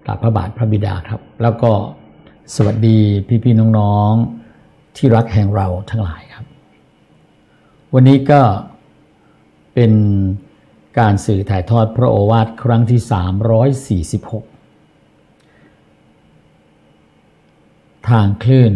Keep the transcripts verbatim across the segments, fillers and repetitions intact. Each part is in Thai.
กราบพระบาทพระบิดาครับแล้วก็สวัสดีพี่ๆน้องๆที่รักแห่งเราทั้งหลายครับวันนี้ก็เป็นการสื่อถ่ายทอดพระโอวาทครั้งที่สามร้อยสี่สิบหกทางคลื่น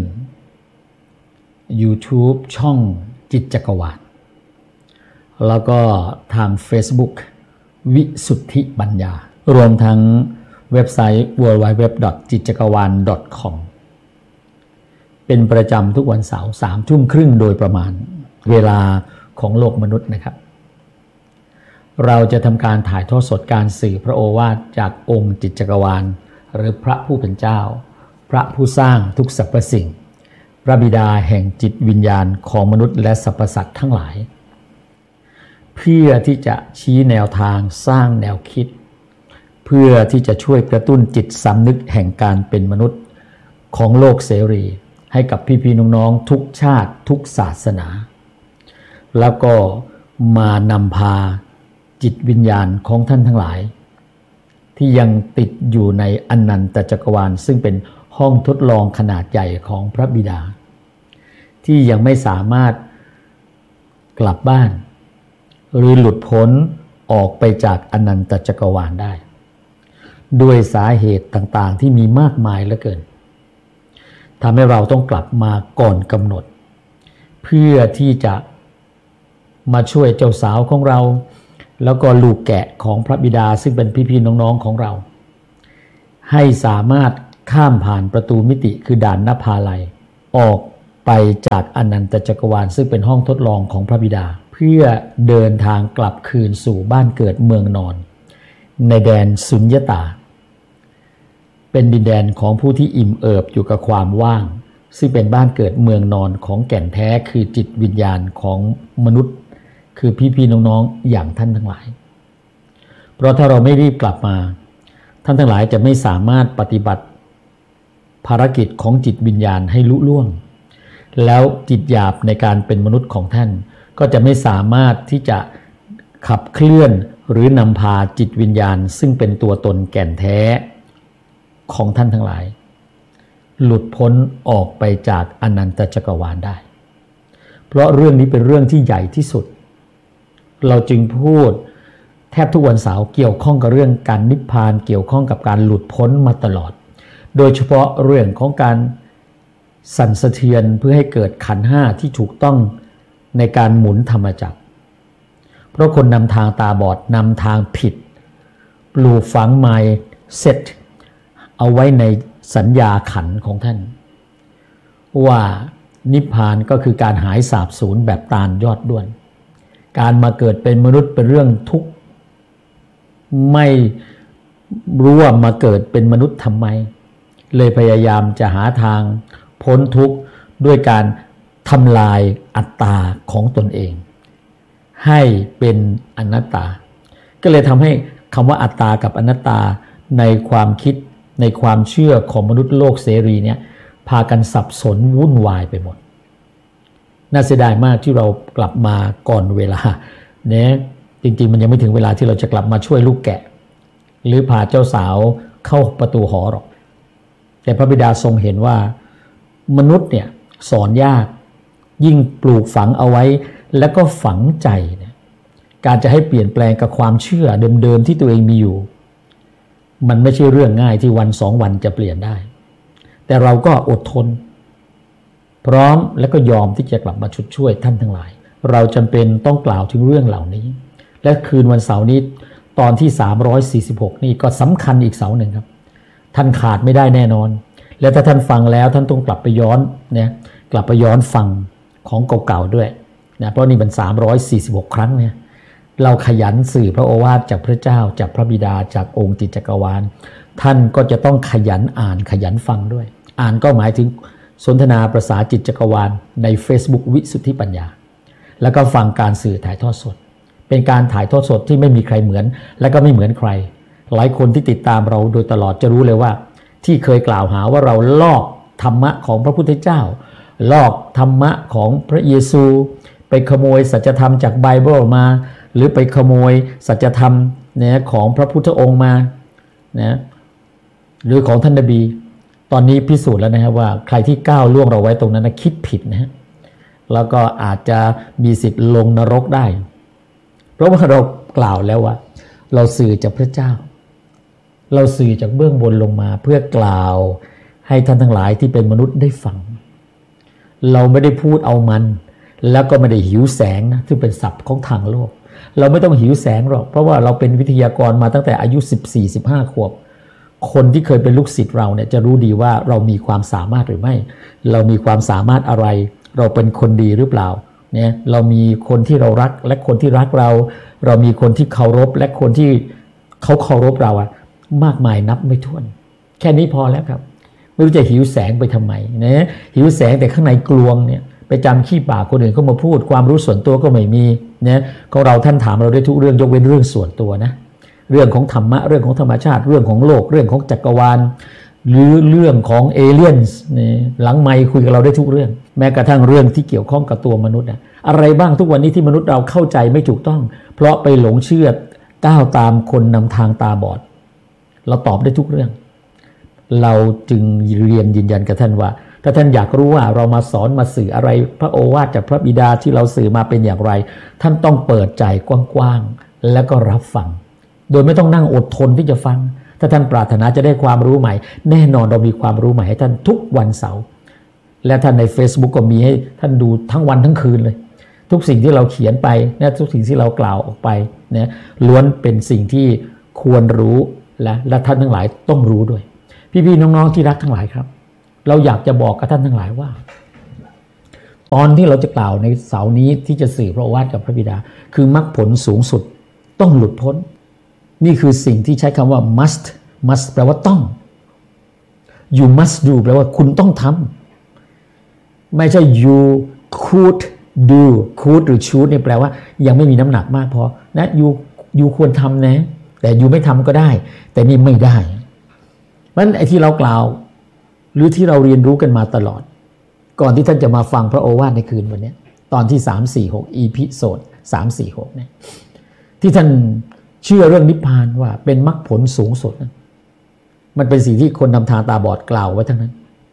YouTube ช่องจิตจักรวาลแล้วก็ทาง Facebook วิสุทธิปัญญารวมทั้งเว็บไซต์ ดับเบิลยู ดับเบิลยู ดับเบิลยู ดอท จิตจักรวาล ดอท คอม เป็นประจำทุกวันเสาร์สามทุ่มครึ่งโดยประมาณเวลาของโลกมนุษย์นะครับเราจะทำการถ่ายทอดสดการสื่อพระโอวาทจากองค์จิตจักรวาลหรือพระผู้เป็นเจ้าพระผู้สร้างทุกสรรพสิ่งพระบิดาแห่งจิตวิญญาณของมนุษย์และสรรพสัตว์ทั้งหลายเพื่อที่จะชี้แนวทางสร้างแนวคิดเพื่อที่จะช่วยกระตุ้นจิตสำนึกแห่งการเป็นมนุษย์ของโลกเสรีให้กับพี่ๆน้องๆทุกชาติทุกศาสนาแล้วก็มานำพาจิตวิญญาณของท่านทั้งหลายที่ยังติดอยู่ในอนันตจักรวาลซึ่งเป็นห้องทดลองขนาดใหญ่ของพระบิดาที่ยังไม่สามารถกลับบ้านหรือหลุดพ้นออกไปจากอนันตจักรวาลได้ด้วยสาเหตุต่างๆที่มีมากมายเหลือเกินทำให้เราต้องกลับมาก่อนกำหนดเพื่อที่จะมาช่วยเจ้าสาวของเราแล้วก็ลูกแกะของพระบิดาซึ่งเป็นพี่ๆน้องๆของเราให้สามารถข้ามผ่านประตูมิติคือด่านนภาลัยออกไปจากอนันตจักรวาลซึ่งเป็นห้องทดลองของพระบิดาเพื่อเดินทางกลับคืนสู่บ้านเกิดเมืองนอนในแดนสุญญตาเป็นดินแดนของผู้ที่อิ่มเอิบอยู่กับความว่างซึ่งเป็นบ้านเกิดเมืองนอนของแก่นแท้คือจิตวิญญาณของมนุษย์คือพี่ๆน้องๆอย่างท่านทั้งหลายเพราะถ้าเราไม่รีบกลับมาท่านทั้งหลายจะไม่สามารถปฏิบัติภารกิจของจิตวิญญาณให้ลุล่วงแล้วจิตหยาบในการเป็นมนุษย์ของท่านก็จะไม่สามารถที่จะขับเคลื่อนหรือนำพาจิตวิญญาณซึ่งเป็นตัวตนแก่นแท้ของท่านทั้งหลายหลุดพ้นออกไปจากอนันตจักรวาลได้เพราะเรื่องนี้เป็นเรื่องที่ใหญ่ที่สุดเราจึงพูดแทบทุกวันเสาร์เกี่ยวข้องกับเรื่องการนิพพานเกี่ยวข้องกับการหลุดพ้นมาตลอดโดยเฉพาะเรื่องของการสั่นสะเทือนเพื่อให้เกิดขันธ์ห้าที่ถูกต้องในการหมุนธรรมจักรเพราะคนนำทางตาบอดนำทางผิดปลูกฝัง mindset เอาไว้ในสัญญาขันธ์ของท่านว่านิพพานก็คือการหายสาบสูญแบบตาลยอดด้วนการมาเกิดเป็นมนุษย์เป็นเรื่องทุกข์ไม่รู้ว่ามาเกิดเป็นมนุษย์ทำไมเลยพยายามจะหาทางพ้นทุกข์ด้วยการทำลายอัตตาของตนเองให้เป็นอนัตตาก็เลยทำให้คำว่าอัตตากับอนัตตาในความคิดในความเชื่อของมนุษย์โลกเสรีเนี่ยพากันสับสนวุ่นวายไปหมดน่าเสียดายมากที่เรากลับมาก่อนเวลาเนี่ยจริงๆมันยังไม่ถึงเวลาที่เราจะกลับมาช่วยลูกแกะหรือพาเจ้าสาวเข้าประตูหอหรอกแต่พระบิดาทรงเห็นว่ามนุษย์เนี่ยสอนยากยิ่งปลูกฝังเอาไว้แล้วก็ฝังใจเนี่ยการจะให้เปลี่ยนแปลงกับความเชื่อเดิมๆที่ตัวเองมีอยู่มันไม่ใช่เรื่องง่ายที่วันสองวันจะเปลี่ยนได้แต่เราก็อดทนพร้อมและก็ยอมที่จะกลับมาชุดช่วยท่านทั้งหลายเราจำเป็นต้องกล่าวถึงเรื่องเหล่านี้และคืนวันเสาร์นี้ตอนที่สามร้อยสี่สิบหกนี่ก็สำคัญอีกเสาร์หนึ่งครับท่านขาดไม่ได้แน่นอนและถ้าท่านฟังแล้วท่านต้องกลับไปย้อนเนี่ยกลับไปย้อนฟังของเก่าๆด้วยนะเพราะนี่เป็นสามร้อยสี่สิบหกครั้งเนี่ยเราขยันสื่อพระโอวาทจากพระเจ้าจากพระบิดาจากองค์จิตจักรวาลท่านก็จะต้องขยันอ่านขยันฟังด้วยอ่านก็หมายถึงสนทนาภาษาจิตจักรวาลใน Facebook วิสุทธิปัญญาแล้วก็ฟังการสื่อถ่ายทอดสดเป็นการถ่ายทอดสดที่ไม่มีใครเหมือนและก็ไม่เหมือนใครหลายคนที่ติดตามเราโดยตลอดจะรู้เลยว่าที่เคยกล่าวหาว่าเราลอกธรรมะของพระพุทธเจ้าลอกธรรมะของพระเยซูไปขโมยสัจธรรมจากไบเบิลมาหรือไปขโมยสัจธรรมเนี่ยของพระพุทธองค์มานะหรือของท่านนบีตอนนี้พิสูจน์แล้วนะครับว่าใครที่ก้าวล่วงเราไว้ตรงนั้นนะคิดผิดนะฮะแล้วก็อาจจะมีสิทธิ์ลงนรกได้เพราะว่าเรากล่าวแล้วว่าเราสื่อจากพระเจ้าเราสื่อจากเบื้องบนลงมาเพื่อกล่าวให้ท่านทั้งหลายที่เป็นมนุษย์ได้ฟังเราไม่ได้พูดเอามันแล้วก็ไม่ได้หิวแสงนะซึ่งเป็นศัพท์ของทางโลกเราไม่ต้องหิวแสงหรอกเพราะว่าเราเป็นวิทยากรมาตั้งแต่อายุ สิบสี่ สิบห้า ขวบคนที่เคยเป็นลูกศิษย์เราเนี่ยจะรู้ดีว่าเรามีความสามารถหรือไม่เรามีความสามารถอะไรเราเป็นคนดีหรือเปล่าเนี่ยเรามีคนที่เรารักและคนที่รักเราเรามีคนที่เคารพและคนที่เขาเคารพเราอะมากมายนับไม่ถ้วนแค่นี้พอแล้วครับไม่รู้จะหิวแสงไปทำไมนะหิวแสงแต่ข้างในกลวงเนี่ยไปจำขี้ปากคนอื่นเข้ามาพูดความรู้ส่วนตัวก็ไม่มีนะของเราท่านถามเราได้ทุกเรื่องยกเว้นเรื่องส่วนตัวนะเรื่องของธรรมะเรื่องของธรรมชาติเรื่องของโลกเรื่องของจักรวาลหรือเรื่องของเอเลี่ยนส์นี่หลังไมค์คุยกับเราได้ทุกเรื่องแม้กระทั่งเรื่องที่เกี่ยวข้องกับตัวมนุษย์นะอะไรบ้างทุกวันนี้ที่มนุษย์เราเข้าใจไม่ถูกต้องเพราะไปหลงเชื่อก้าวตามคนนำทางตาบอดเราตอบได้ทุกเรื่องเราจึงเรียนยืนยันกับท่านว่าถ้าท่านอยากรู้ว่าเรามาสอนมาสื่ออะไรพระโอวาทจากพระบิดาที่เราสื่อมาเป็นอย่างไรท่านต้องเปิดใจกว้างๆแล้วก็รับฟังโดยไม่ต้องนั่งอดทนที่จะฟังถ้าท่านปรารถนาจะได้ความรู้ใหม่แน่นอนเรามีความรู้ใหม่ให้ท่านทุกวันเสาร์และท่านใน Facebook ก็มีให้ท่านดูทั้งวันทั้งคืนเลยทุกสิ่งที่เราเขียนไปนะทุกสิ่งที่เรากล่าวออกไปนะล้วนเป็นสิ่งที่ควรรู้และและท่านทั้งหลายต้องรู้ด้วยพี่ๆน้องๆที่รักทั้งหลายครับเราอยากจะบอกกับท่านทั้งหลายว่าตอนที่เราจะกล่าวในเสาร์นี้ที่จะสื่อพระโอวาทกับพระบิดาคือมรรคผลสูงสุดต้องหลุดพ้นนี่คือสิ่งที่ใช้คำว่า must must แปลว่าต้อง you must do แปลว่าคุณต้องทำไม่ใช่ you could do could หรือ should เนี่ยแปลว่ายังไม่มีน้ำหนักมากพอนะ you you ควรทำนะแต่ you ไม่ทำก็ได้แต่นี่ไม่ได้เพราะฉะนั้นไอ้ที่เรากล่าวหรือที่เราเรียนรู้กันมาตลอดก่อนที่ท่านจะมาฟังพระโอวาทในคืนวันนี้ตอนที่สาม สี่ หก อีพิโซดสาม สี่ หกเนี่ยที่ท่านเชื่อเรื่องนิพพานว่าเป็นมรรคผลสูงสุดนะมันเป็นสิ่งที่คนนำทางตาบอดกล่าวไว้ทั้งนั้น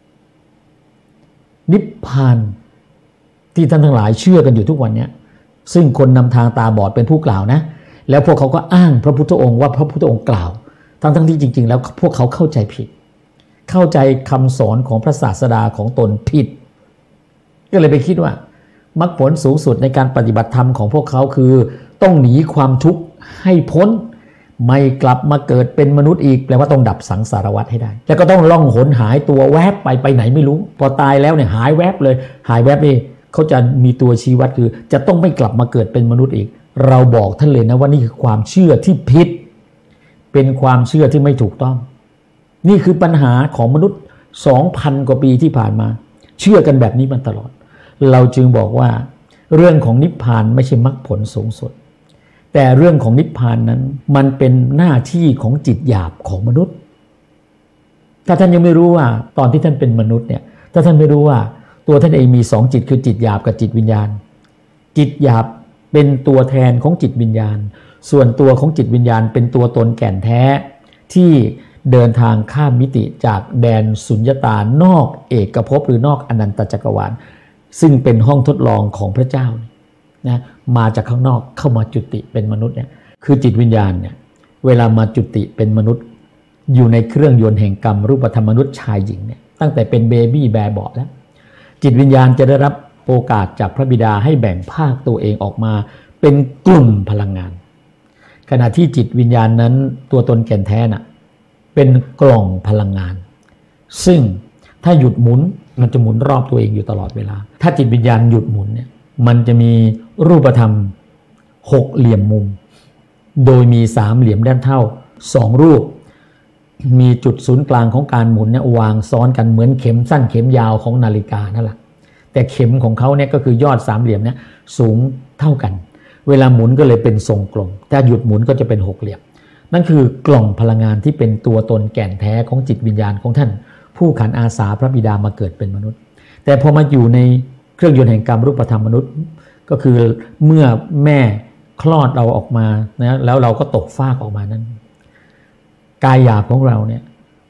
นิพพานที่ท่านทั้งหลายเชื่อกันอยู่ทุกวันนี้ซึ่งคนนำทางตาบอดเป็นผู้กล่าวนะแล้วพวกเขาก็อ้างพระพุทธองค์ว่าพระพุทธองค์กล่าวทั้งทั้งที่จริงๆแล้วพวกเขาเข้าใจผิดเข้าใจคำสอนของพระศาสดาของตนผิดก็เลยไปคิดว่ามรรคผลสูงสุดในการปฏิบัติธรรมของพวกเขาคือต้องหนีความทุกข์ให้พ้นไม่กลับมาเกิดเป็นมนุษย์อีกแปลว่าต้องดับสังสารวัฏให้ได้แล้วก็ต้องล่องหนหายตัวแวบไปไปไหนไม่รู้พอตายแล้วเนี่ยหายแวบเลยหายแวบนี่เขาจะมีตัวชี้วัดคือจะต้องไม่กลับมาเกิดเป็นมนุษย์อีกเราบอกท่านเลยนะว่านี่คือความเชื่อที่ผิดเป็นความเชื่อที่ไม่ถูกต้องนี่คือปัญหาของมนุษย์ สองพัน กว่าปีที่ผ่านมาเชื่อกันแบบนี้มาตลอดเราจึงบอกว่าเรื่องของนิพพานไม่ใช่มรรคผลสูงสุดแต่เรื่องของนิพพานนั้นมันเป็นหน้าที่ของจิตหยาบของมนุษย์ถ้าท่านยังไม่รู้ว่าตอนที่ท่านเป็นมนุษย์เนี่ยถ้าท่านไม่รู้ว่าตัวท่านเองมีสองจิตคือจิตหยาบกับจิตวิญญาณจิตหยาบเป็นตัวแทนของจิตวิญญาณส่วนตัวของจิตวิญญาณเป็นตัวตนแก่นแท้ที่เดินทางข้ามมิติจากแดนสุญญตานอกเอกภพหรือนอกอนันตจักรวาลซึ่งเป็นห้องทดลองของพระเจ้านะมาจากข้างนอกเข้ามาจุติเป็นมนุษย์เนี่ยคือจิตวิญญาณเนี่ยเวลามาจุติเป็นมนุษย์อยู่ในเครื่องยนต์แห่งกรรมรูปธรรมมนุษย์ชายหญิงเนี่ยตั้งแต่เป็นเบบี้แบร์เบาะแล้วจิตวิญญาณจะได้รับโอกาสจากพระบิดาให้แบ่งภาคตัวเองออกมาเป็นกลุ่มพลังงานขณะที่จิตวิญญาณนั้นตัวตนแก่นแท้น่ะเป็นกล่องพลังงานซึ่งถ้าหยุดหมุนมันจะหมุนรอบตัวเองอยู่ตลอดเวลาถ้าจิตวิญญาณหยุดหมุนเนี่ยมันจะมีรูปธรรมหกเหลี่ยมมุมโดยมีสามเหลี่ยมด้านเท่าสองรูปมีจุดศูนย์กลางของการหมุนเนี่ยวางซ้อนกันเหมือนเข็มสั้นเข็มยาวของนาฬิกานั่นแหละแต่เข็มของเขาเนี่ยก็คือยอดสามเหลี่ยมเนี่ยสูงเท่ากันเวลาหมุนก็เลยเป็นทรงกลมถ้าหยุดหมุนก็จะเป็นหกเหลี่ยมนั่นคือกล่องพลังงานที่เป็นตัวตนแก่นแท้ของจิตวิญญาณของท่านผู้ขันอาสาพระบิดามาเกิดเป็นมนุษย์แต่พอมาอยู่ในเครื่องยนต์แห่งกรรมรูปธรรมมนุษย์ก็คือเมื่อแม่คลอดเราออกมานะแล้วเราก็ตกฟากออกมานั้นกายหยาบของเราเนี่ย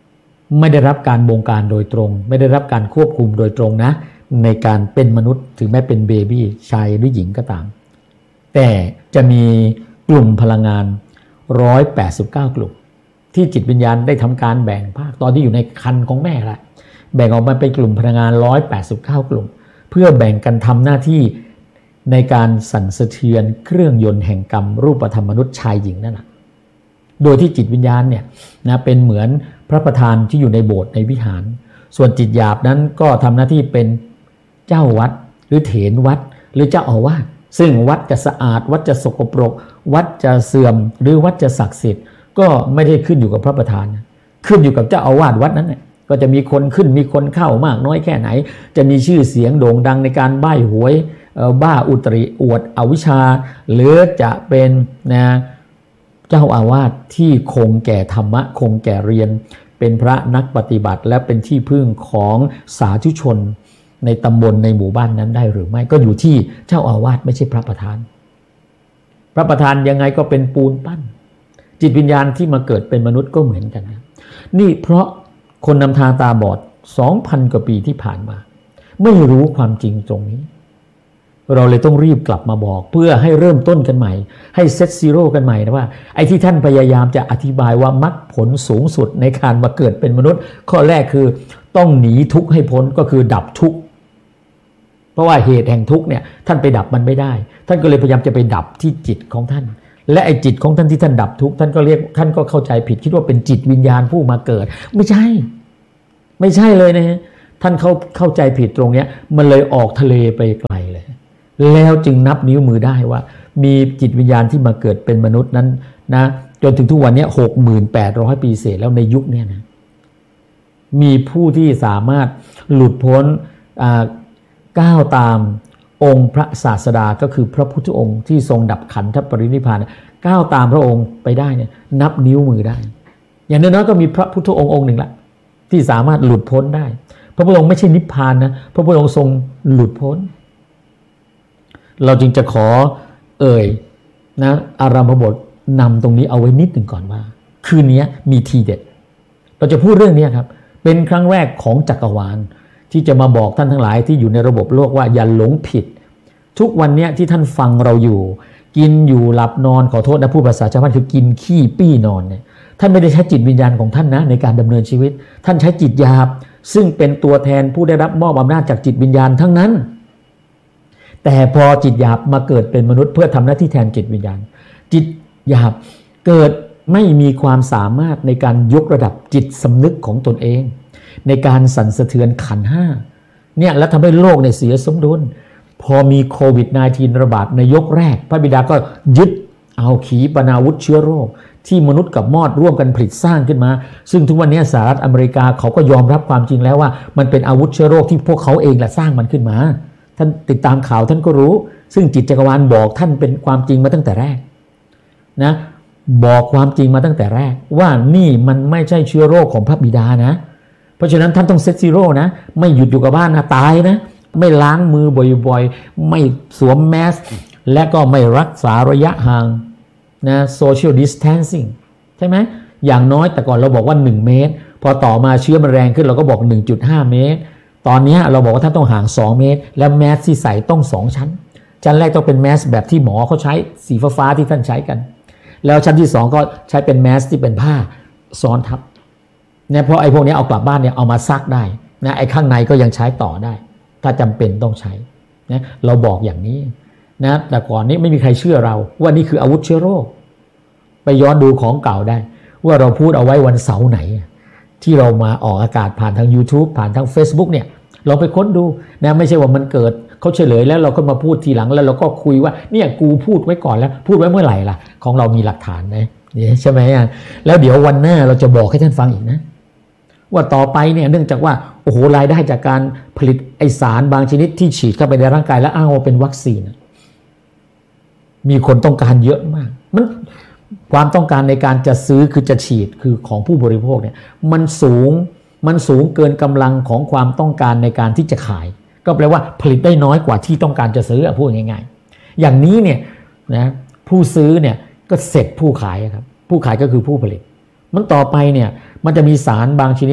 ไม่ได้รับการบงการโดยตรงไม่ได้รับการควบคุมโดยตรงนะในการเป็นมนุษย์ถึงแม้เป็นเบบี้ชายหรือหญิงก็ตามแต่จะมีกลุ่มพลังงานหนึ่งร้อยแปดสิบเก้ากลุ่มที่จิตวิญญาณได้ทำการแบ่งภาคตอนที่อยู่ในครรภ์ของแม่ละแบ่งออกมาเป็นกลุ่มพลังงานหนึ่งร้อยแปดสิบเก้ากลุ่มเพื่อแบ่งกันทำหน้าที่ในการสั่นสะเทือนเครื่องยนต์แห่งกรรมรูปธรรมมนุษย์ชายหญิงนั่นแหละโดยที่จิตวิญญาณเนี่ยนะเป็นเหมือนพระประธานที่อยู่ในโบสถ์ในวิหารส่วนจิตหยาบนั้นก็ทำหน้าที่เป็นเจ้าวัดหรือเถรวัดหรือเจ้าอาวาสซึ่งวัดจะสะอาดวัดจะสกปรกวัดจะเสื่อมหรือวัดจะศักดิ์สิทธิ์ก็ไม่ได้ขึ้นอยู่กับพระประธานขึ้นอยู่กับเจ้าอาวาสวัดนั้นก็จะมีคนขึ้นมีคนเข้ามากน้อยแค่ไหนจะมีชื่อเสียงโด่งดังในการใบ้หวยบ้าอุตริอวดอวิชชาหรือจะเป็นนะเจ้าอาวาสที่คงแก่ธรรมะคงแก่เรียนเป็นพระนักปฏิบัติและเป็นที่พึ่งของสาธุชนในตำบลในหมู่บ้านนั้นได้หรือไม่ก็อยู่ที่เจ้าอาวาสไม่ใช่พระประธานพระประธานยังไงก็เป็นปูนปั้นจิตวิญญาณที่มาเกิดเป็นมนุษย์ก็เหมือนกันนะนี่เพราะคนนำทางตาบอด สองพัน กว่าปีที่ผ่านมาไม่รู้ความจริงตรงนี้เราเลยต้องรีบกลับมาบอกเพื่อให้เริ่มต้นกันใหม่ให้เซตซีโร่กันใหม่นะว่าไอ้ที่ท่านพยายามจะอธิบายว่ามรรคผลสูงสุดในการมาเกิดเป็นมนุษย์ข้อแรกคือต้องหนีทุกข์ให้พ้นก็คือดับทุกข์เพราะว่าเหตุแห่งทุกข์เนี่ยท่านไปดับมันไม่ได้ท่านก็เลยพยายามจะไปดับที่จิตของท่านและไอ้จิตของท่านที่ท่านดับทุกข์ท่านก็เรียกท่านก็เข้าใจผิดคิดว่าเป็นจิตวิญญาณผู้มาเกิดไม่ใช่ไม่ใช่เลยนะท่านเข้าเข้าใจผิดตรงเนี้ยมันเลยออกทะเลไปไกลเลยแล้วจึงนับนิ้วมือได้ว่ามีจิตวิญญาณที่มาเกิดเป็นมนุษย์นั้นนะจนถึงทุกวันนี้ หกหมื่นแปดร้อย ปีเศษแล้วในยุคนี้นะมีผู้ที่สามารถหลุดพ้นก้าวตามองค์พระศาสดาก็คือพระพุทธองค์ที่ทรงดับขันธปรินิพพานก้าวตามพระองค์ไปได้เนี่ยนับนิ้วมือได้อย่างน้อยๆก็มีพระพุทธองค์องค์หนึ่งละที่สามารถหลุดพ้นได้พระพุทธองค์ไม่ใช่นิพพานนะพระพุทธองค์ทรงหลุดพ้นเราจึงจะขอเอ่ยนะอารัมภบทนำตรงนี้เอาไว้นิดหนึ่งก่อนว่าคืนนี้มีทีเด็ดเราจะพูดเรื่องนี้ครับเป็นครั้งแรกของจักรวาลที่จะมาบอกท่านทั้งหลายที่อยู่ในระบบโลกว่าอย่าหลงผิดทุกวันนี้ที่ท่านฟังเราอยู่กินอยู่หลับนอนขอโทษนะพูดภาษาชาวบ้านคือกินขี้ปี้นอนเนี่ยท่านไม่ได้ใช้จิตวิญญาณของท่านนะในการดำเนินชีวิตท่านใช้จิตหยาบซึ่งเป็นตัวแทนผู้ได้รับมอบอำนาจจากจิตวิญญาณทั้งนั้นแต่พอจิตหยาบมาเกิดเป็นมนุษย์เพื่อทำหน้าที่แทนจิตวิญญาณจิตหยาบเกิดไม่มีความสามารถในการยกระดับจิตสำนึกของตนเองในการสั่นสะเทือนขันธ์ห้าเนี่ยแล้วทำให้โลกเนี่ยเสียสมดุลพอมีโควิด สิบเก้า ระบาดในยกแรกพระบิดาก็ยึดเอาขีปนาวุธเชื้อโรคที่มนุษย์กับมอดร่วมกันผลิตสร้างขึ้นมาซึ่งทุกวันนี้สหรัฐอเมริกาเขาก็ยอมรับความจริงแล้วว่ามันเป็นอาวุธเชื้อโรคที่พวกเขาเองแหละสร้างมันขึ้นมาท่านติดตามข่าวท่านก็รู้ซึ่งจิตจักรวาลบอกท่านเป็นความจริงมาตั้งแต่แรกนะบอกความจริงมาตั้งแต่แรกว่านี่มันไม่ใช่เชื้อโรคของพระบิดานะเพราะฉะนั้นท่านต้องเซตซีโร่นะไม่หยุดอยู่กับบ้านนะตายนะไม่ล้างมือบ่อยๆไม่สวมแมสและก็ไม่รักษาระยะห่างนะ social distancing ใช่ไหมอย่างน้อยแต่ก่อนเราบอกว่าหนึ่งเมตรพอต่อมาเชื้อมันแรงขึ้นเราก็บอก หนึ่งจุดห้า เมตรตอนนี้เราบอกว่าท่านต้องห่างสองเมตรและแมสที่ใส่ต้องสองชั้นชั้นแรกต้องเป็นแมสแบบที่หมอเขาใช้สีฟ้าๆที่ท่านใช้กันแล้วชั้นที่สองก็ใช้เป็นแมสที่เป็นผ้าซ้อนทับเนี่ยเพราะไอ้พวกนี้เอากลับบ้านเนี่ยเอามาซักได้นะไอ้ข้างในก็ยังใช้ต่อได้ถ้าจำเป็นต้องใช้นะเราบอกอย่างนี้นะแต่ก่อนนี้ไม่มีใครเชื่อเราว่านี่คืออาวุธเชื้อโรคไปย้อนดูของเก่าได้ว่าเราพูดเอาไว้วันเสาร์ไหนที่เรามาออกอากาศผ่านทาง YouTube ผ่านทาง Facebook เนี่ยเราไปค้นดูนะไม่ใช่ว่ามันเกิดเขาเฉลยแล้วเราก็มาพูดทีหลังแล้วเราก็คุยว่าเนี่ยกูพูดไว้ก่อนแล้วพูดไว้เมื่อไหร่ล่ะของเรามีหลักฐานไหมเนี่ยใช่ไหมอ่ะแล้วเดี๋ยววันหน้าเราจะบอกให้ท่านฟังอีกนะว่าต่อไปเนี่ยเนื่องจากว่าโอ้โหรายได้จากการผลิตไอสารบางชนิดที่ฉีดเข้าไปในร่างกายแล้วอ้างว่าเป็นวัคซีนมีคนต้องการเยอะมากมันความต้องการในการจะซื้อคือจะฉีดคือของผู้บริโภคเนี่ยมันสูงมันสูงเกินกำลังของความต้องการในการที่จะขายก็แปลว่าผลิตได้น้อยกว่าที่ต้องการจะซื้อพูดง่ายๆอย่างนี้เนี่ยนะผู้ซื้อเนี่ยก็เสร็จผู้ขายครับผู้ขายก็คือผู้ผลิตมันต่อไปเนี่ยมันจะมีสารบางชนิด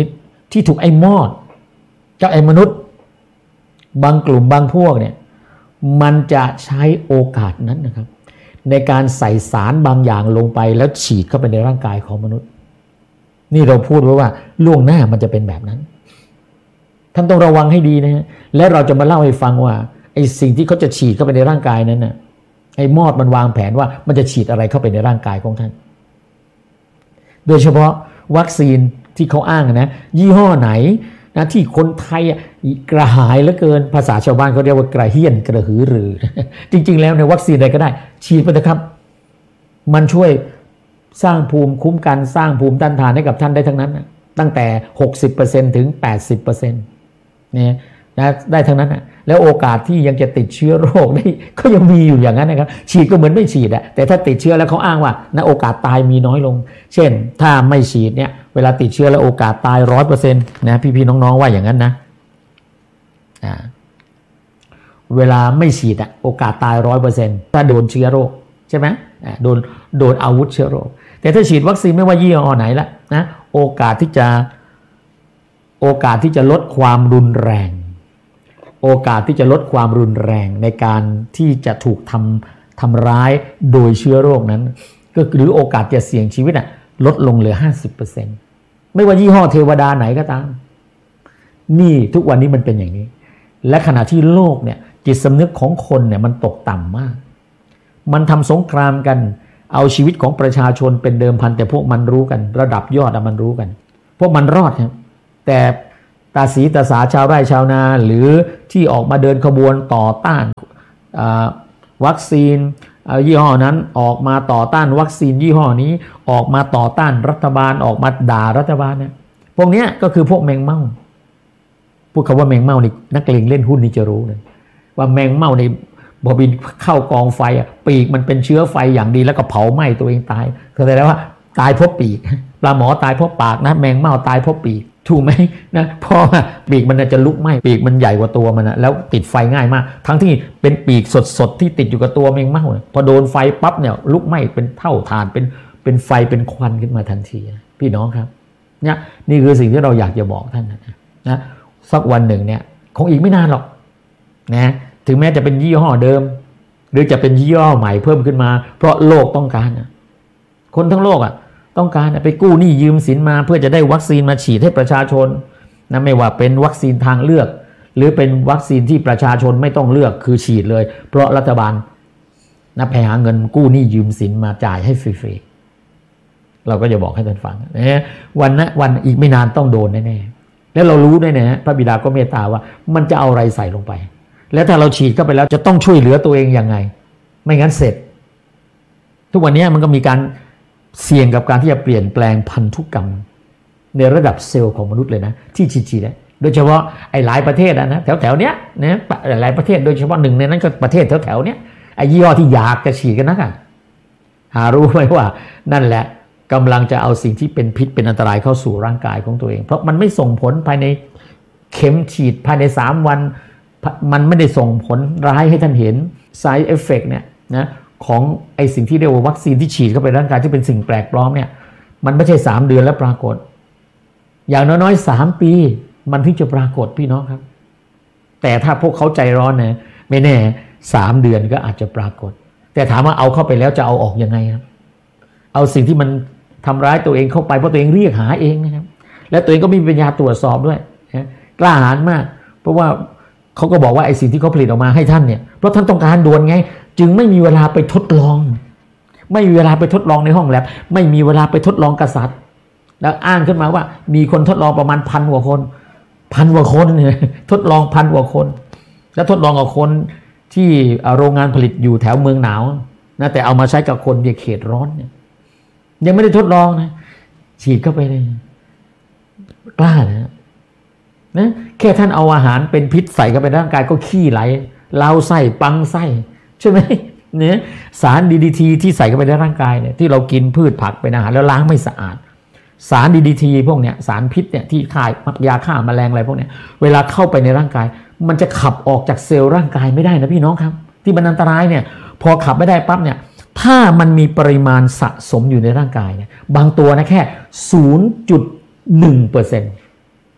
ที่ถูกไอ้มอดเจ้าไอ้มนุษย์บางกลุ่มบางพวกเนี่ยมันจะใช้โอกาสนั้นนะครับในการใส่สารบางอย่างลงไปแล้วฉีดเข้าไปในร่างกายของมนุษย์นี่เราพูดไว้ว่าล่วงหน้ามันจะเป็นแบบนั้นท่านต้องระวังให้ดีนะฮะและเราจะมาเล่าให้ฟังว่าไอ้สิ่งที่เขาจะฉีดเข้าไปในร่างกายนั้นน่ะไอ้มอดมันวางแผนว่ามันจะฉีดอะไรเข้าไปในร่างกายของท่านโดยเฉพาะวัคซีนที่เขาอ้างนะยี่ห้อไหนนะที่คนไทยกระหายเหลือเกินภาษาชาวบ้านเขาเรียกว่ากระเฮี้ยนกระหือรือจริงๆแล้วในวัคซีนอะไรก็ได้ฉีดไปเถอะครับมันช่วยสร้างภูมิคุ้มกันสร้างภูมิต้านทานให้กับท่านได้ทั้งนั้นนะตั้งแต่ หกสิบเปอร์เซ็นต์ ถึง แปดสิบเปอร์เซ็นต์ เนี่ยนะได้ทั้งนั้นนะแล้วโอกาสที่ยังจะติดเชื้อโรคได้ก็ยังมีอยู่อย่างนั้นนะครับฉีดก็เหมือนไม่ฉีดอะแต่ถ้าติดเชื้อแล้วเขาอ้างว่านะโอกาสตายมีน้อยลงเช่นถ้าไม่ฉีดเนี่ยเวลาติดเชื้อแล้วโอกาสตาย ร้อยเปอร์เซ็นต์ นะพี่ๆน้องๆว่าอย่างนั้นนะอ่าเวลาไม่ฉีดอะโอกาสตาย ร้อยเปอร์เซ็นต์ ถ้าโดนเชื้อโรคใช่ไหมอ่าโดนโดนอาวุธเชื้อโรคแต่ถ้าฉีดวัคซีนไม่ว่ายี่ห้อไหนละนะโอกาสที่จะโอกาสที่จะลดความรุนแรงโอกาสที่จะลดความรุนแรงในการที่จะถูกทำทำร้ายโดยเชื้อโรคนั้นก็หรือโอกาสจะเสี่ยงชีวิตอ่ะลดลงเหลือ ห้าสิบเปอร์เซ็นต์ ไม่ว่ายี่ห้อเทวดาไหนก็ตามนี่ทุกวันนี้มันเป็นอย่างนี้และขณะที่โลกเนี่ยจิตสำนึกของคนเนี่ยมันตกต่ำมากมันทำสงครามกันเอาชีวิตของประชาชนเป็นเดิมพันแต่พวกมันรู้กันระดับยอดมันรู้กันพวกมันรอดครับแต่ตาสีตาสาชาวไร่ชาวนาหรือที่ออกมาเดินขบวนต่อต้านวัคซีนยี่ห้อนั้นออกมาต่อต้านวัคซีนยี่ห้อนี้ออกมาต่อต้านรัฐบาลออกมาด่ารัฐบาลเนี่ยพวกนี้ก็คือพวกแมงเม่าพูดคำว่าแมงเม่านี่นักเลงเล่นหุ้นนี่จะรู้เลยว่าแมงเม่าในบอบินเข้ากองไฟอ่ะปีกมันเป็นเชื้อไฟอย่างดีแล้วก็เผาไหม้ตัวเองตายก็แสดงว่าตายเพราะปีกปลาหมอตายเพราะปากนะแมงเม่าตายเพราะปีกถูกไหมนะเพราะปีกมันจะลุกไหม้ปีกมันใหญ่กว่าตัวมันนะแล้วติดไฟง่ายมากทั้งที่เป็นปีกสดๆที่ติดอยู่กับตัวแมงเม่าพอโดนไฟปั๊บเนี่ยลุกไหม้เป็นเท่าฐานเป็นเป็นไฟเป็นควันขึ้นมาทันทีพี่น้องครับเนี่ยนี่คือสิ่งที่เราอยากจะบอกท่านนะนะสักวันหนึ่งเนี่ยคงอีกไม่นานหรอกนะถึงแม้จะเป็นยี่ห้อเดิมหรือจะเป็นยี่ห้อใหม่เพิ่มขึ้นมาเพราะโลกต้องการคนทั้งโลกอ่ะต้องการไปกู้หนี้ยืมสินมาเพื่อจะได้วัคซีนมาฉีดให้ประชาชนนะไม่ว่าเป็นวัคซีนทางเลือกหรือเป็นวัคซีนที่ประชาชนไม่ต้องเลือกคือฉีดเลยเพราะรัฐบาลนะไปหาเงินกู้หนี้ยืมสินมาจ่ายให้ฟรีๆเราก็จะบอกให้ท่านฟังนะวันนะวันอีกไม่นานต้องโดนแน่ๆแล้วเรารู้ด้วยนะพระบิดาก็เมตตาว่ามันจะเอาอะไรใส่ลงไปแล้วถ้าเราฉีดเข้าไปแล้วจะต้องช่วยเหลือตัวเองยังไงไม่งั้นเสร็จทุกวันนี้มันก็มีการเสี่ยงกับการที่จะเปลี่ยนแปลงพันธุกรรมในระดับเซลล์ของมนุษย์เลยนะที่ฉีดๆนะโดยเฉพาะไอ้หลายประเทศนะแถวๆเนี้ยนะหลายประเทศโดยเฉพาะหนึ่งในนั้นก็ประเทศแถวๆเนี้ยไอ้ยี่ห้อที่อยากจะฉีดกันนักอ่ะหารู้ไหมว่านั่นแหละกำลังจะเอาสิ่งที่เป็นพิษเป็นอันตรายเข้าสู่ร่างกายของตัวเองเพราะมันไม่ส่งผลภายในเข็มฉีดภายในสามวันมันไม่ได้ส่งผลร้ายให้ท่านเห็น side effect เนี่ยนะของไอสิ่งที่เรียกว่าวัคซีนที่ฉีดเข้าไปในร่างกายที่เป็นสิ่งแปลกปลอมเนี่ยมันไม่ใช่สามเดือนแล้วปรากฏอย่างน้อยๆสามปีมันถึงจะปรากฏพี่น้องครับแต่ถ้าพวกเขาใจร้อนนะไม่แน่สามเดือนก็อาจจะปรากฏแต่ถามว่าเอาเข้าไปแล้วจะเอาออกยังไงครับเอาสิ่งที่มันทำร้ายตัวเองเข้าไปเพราะตัวเองเรียกหาเองนะครับและตัวเองก็มีปัญญาตรวจสอบด้วยนะกล้าหาญมากเพราะว่าเขาก็บอกว่าไอ้สิ่งที่เขาผลิตออกมาให้ท่านเนี่ยเพราะท่านต้องการด่วนไงจึงไม่มีเวลาไปทดลองไม่มีเวลาไปทดลองในห้องแลบไม่มีเวลาไปทดลองกษัตริย์แล้วอ้างขึ้นมาว่ามีคนทดลองประมาณพันกว่าคนพันกว่าคนเนี่ยทดลองพันกว่าคนแล้วทดลองกับคนที่โรงงานผลิตอยู่แถวเมืองหนาวนะแต่เอามาใช้กับคนในเขตร้อนเนี่ยยังไม่ได้ทดลองนะฉีดเข้าไปเลยกล้านะนะแค่ท่านเอาอาหารเป็นพิษใส่เข้าไปในร่างกายก็ขี้ไหลเล้าไส้ปังไส้ใช่ไหมเนี่ยสาร ดี ดี ที ที่ใส่เข้าไปในร่างกายเนี่ยที่เรากินพืชผักเป็นอาหารแล้วล้างไม่สะอาดสาร ดี ดี ที พวกเนี้ยสารพิษเนี่ยที่ฆ่ายาฆ่าแมลงอะไรพวกเนี้ยเวลาเข้าไปในร่างกายมันจะขับออกจากเซลล์ร่างกายไม่ได้นะพี่น้องครับที่มันอันตรายเนี่ยพอขับไม่ได้ปั๊บเนี่ยถ้ามันมีปริมาณสะสมอยู่ในร่างกายเนี่ยบางตัวนะแค่ ศูนย์จุดหนึ่งเปอร์เซ็นต์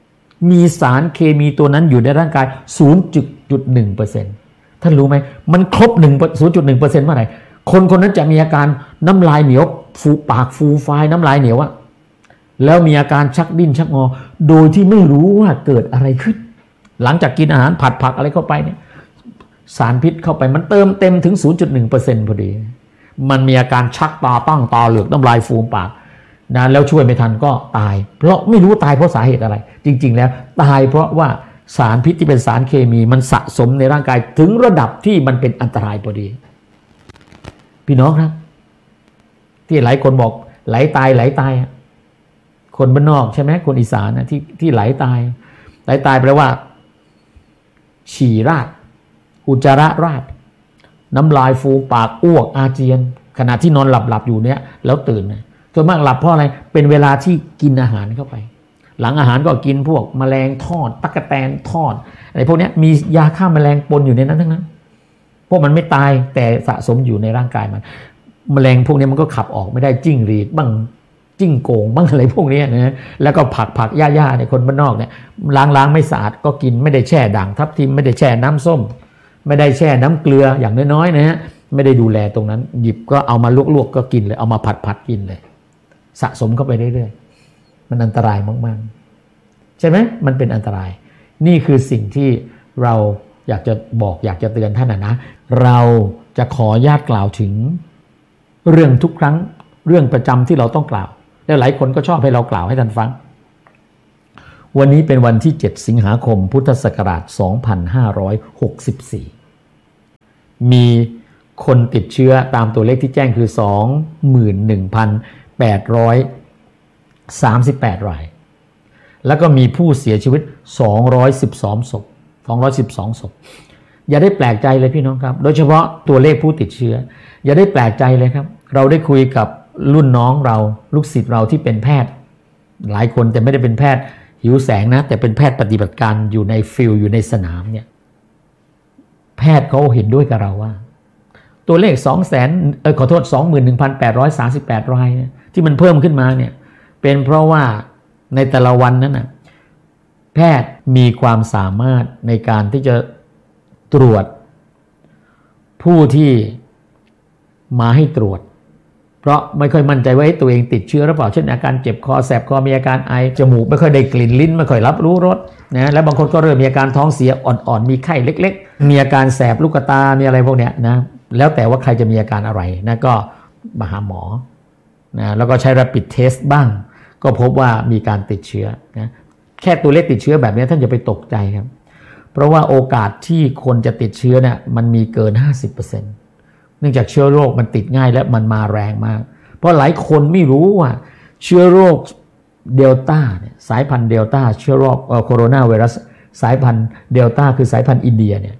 มีสารเคมีตัวนั้นอยู่ในร่างกาย ศูนย์จุดหนึ่งเปอร์เซ็นต์ ท่านรู้ไหมมันครบหนึ่ง ศูนย์จุดหนึ่งเปอร์เซ็นต์ เมื่อไหร่คนคนนั้นจะมีอาการน้ำลายเหนียวฟูปากฟูฟายน้ำลายเหนียวอะแล้วมีอาการชักดิ้นชักงอโดยที่ไม่รู้ว่าเกิดอะไรขึ้นหลังจากกินอาหารผัดผักอะไรเข้าไปเนี่ยสารพิษเข้าไปมันเติมเต็มถึง ศูนย์จุดหนึ่งเปอร์เซ็นต์ พอดีมันมีอาการชักตาตั้งตาเหลือกน้ำลายฟูมปากนะแล้วช่วยไม่ทันก็ตายเพราะไม่รู้ตายเพราะสาเหตุอะไรจริงๆแล้วตายเพราะว่าสารพิษที่เป็นสารเคมีมันสะสมในร่างกายถึงระดับที่มันเป็นอันตรายพอดีพี่น้องครับที่หลายคนบอกไหลตายไหลตายคนบ้านนอกใช่ไหมคนอีสานนะที่ที่ไหลตายไหลตายแปลว่าฉี่ราดอุจจาระราดน้ำลายฟูปากอ้วกอาเจียนขณะที่นอนหลับหลับอยู่เนี้ยแล้วตื่นนะส่วนมากหลับเพราะอะไรเป็นเวลาที่กินอาหารเข้าไปหลังอาหารก็กินพวกแมลงทอดตั๊กแตนทอดอะไรพวกนี้มียาฆ่าแมลงปนอยู่ในนั้นทั้งนั้นพวกมันไม่ตายแต่สะสมอยู่ในร่างกายมันแมลงพวกนี้มันก็ขับออกไม่ได้จิ้งหรีดบ้างจิ้งโกงบ้างอะไรพวกนี้นะแล้วก็ผักผักหญ้าๆในคนบ้านนอกเนี่ยล้างล้างไม่สะอาดก็กินไม่ได้แช่ด่างทับทิมไม่ได้แช่น้ำส้มไม่ได้แช่น้ำเกลืออย่างน้อยๆนะฮะไม่ได้ดูแลตรงนั้นหยิบก็เอามาลวกๆก็กินเลยเอามาผัดๆกินเลยสะสมเข้าไปเรื่อยๆมันอันตรายมากๆใช่ไหมมันเป็นอันตรายนี่คือสิ่งที่เราอยากจะบอกอยากจะเตือนท่านนะเราจะขอญาติกล่าวถึงเรื่องทุกครั้งเรื่องประจำที่เราต้องกล่าวแล้วหลายคนก็ชอบให้เรากล่าวให้ท่านฟังวันนี้เป็นวันที่เจ็ดสิงหาคมพุทธศักราชสองพันห้าร้อยหกสิบสี่มีคนติดเชื้อตามตัวเลขที่แจ้งคือ สองหมื่นหนึ่งพันแปดร้อยสามสิบแปด รายแล้วก็มีผู้เสียชีวิตสองร้อยสิบสองศพสองร้อยสิบสองศพอย่าได้แปลกใจเลยพี่น้องครับโดยเฉพาะตัวเลขผู้ติดเชื้ออย่าได้แปลกใจเลยครับเราได้คุยกับรุ่นน้องเราลูกศิษย์เราที่เป็นแพทย์หลายคนแต่ไม่ได้เป็นแพทย์หิวแสงนะแต่เป็นแพทย์ปฏิบัติการอยู่ในฟิลด์อยู่ในสนามเนี่ยแพทย์เขาเห็นด้วยกับเราว่าตัวเลข สองแสน เออขอโทษ สองหมื่นหนึ่งพันแปดร้อยสามสิบแปด รายเนี่ยที่มันเพิ่มขึ้นมาเนี่ยเป็นเพราะว่าในแต่ละวันนั้นน่ะแพทย์มีความสามารถในการที่จะตรวจผู้ที่มาให้ตรวจเพราะไม่ค่อยมั่นใจว่าตัวเองติดเชื้อหรือเปล่าเช่นอาการเจ็บคอแสบคอมีอาการไอจมูกไม่ค่อยได้กลิ่นลิ้นไม่ค่อยรับรู้รสนะและบางคนก็เริ่มมีอาการท้องเสียอ่อนๆมีไข้เล็กๆมีอาการแสบลูกตามีอะไรพวกเนี้ยนะแล้วแต่ว่าใครจะมีอาการอะไรนะก็มาหาหมอนะแล้วก็ใช้ rapid test บ้างก็พบว่ามีการติดเชื้อนะแค่ตัวเลขติดเชื้อแบบนี้ท่านอย่าไปตกใจครับเพราะว่าโอกาสที่คนจะติดเชื้อเนี่ยมันมีเกิน ห้าสิบเปอร์เซ็นต์ เนื่องจากเชื้อโรคมันติดง่ายและมันมาแรงมากเพราะหลายคนไม่รู้ว่าเชื้อโรคเดลต้าเนี่ยสายพันธุ์เดลต้าเชื้อโรคโคโรนาไวรัสสายพันธุ์เดลต้าคือสายพันธุ์อินเดียเนี่ย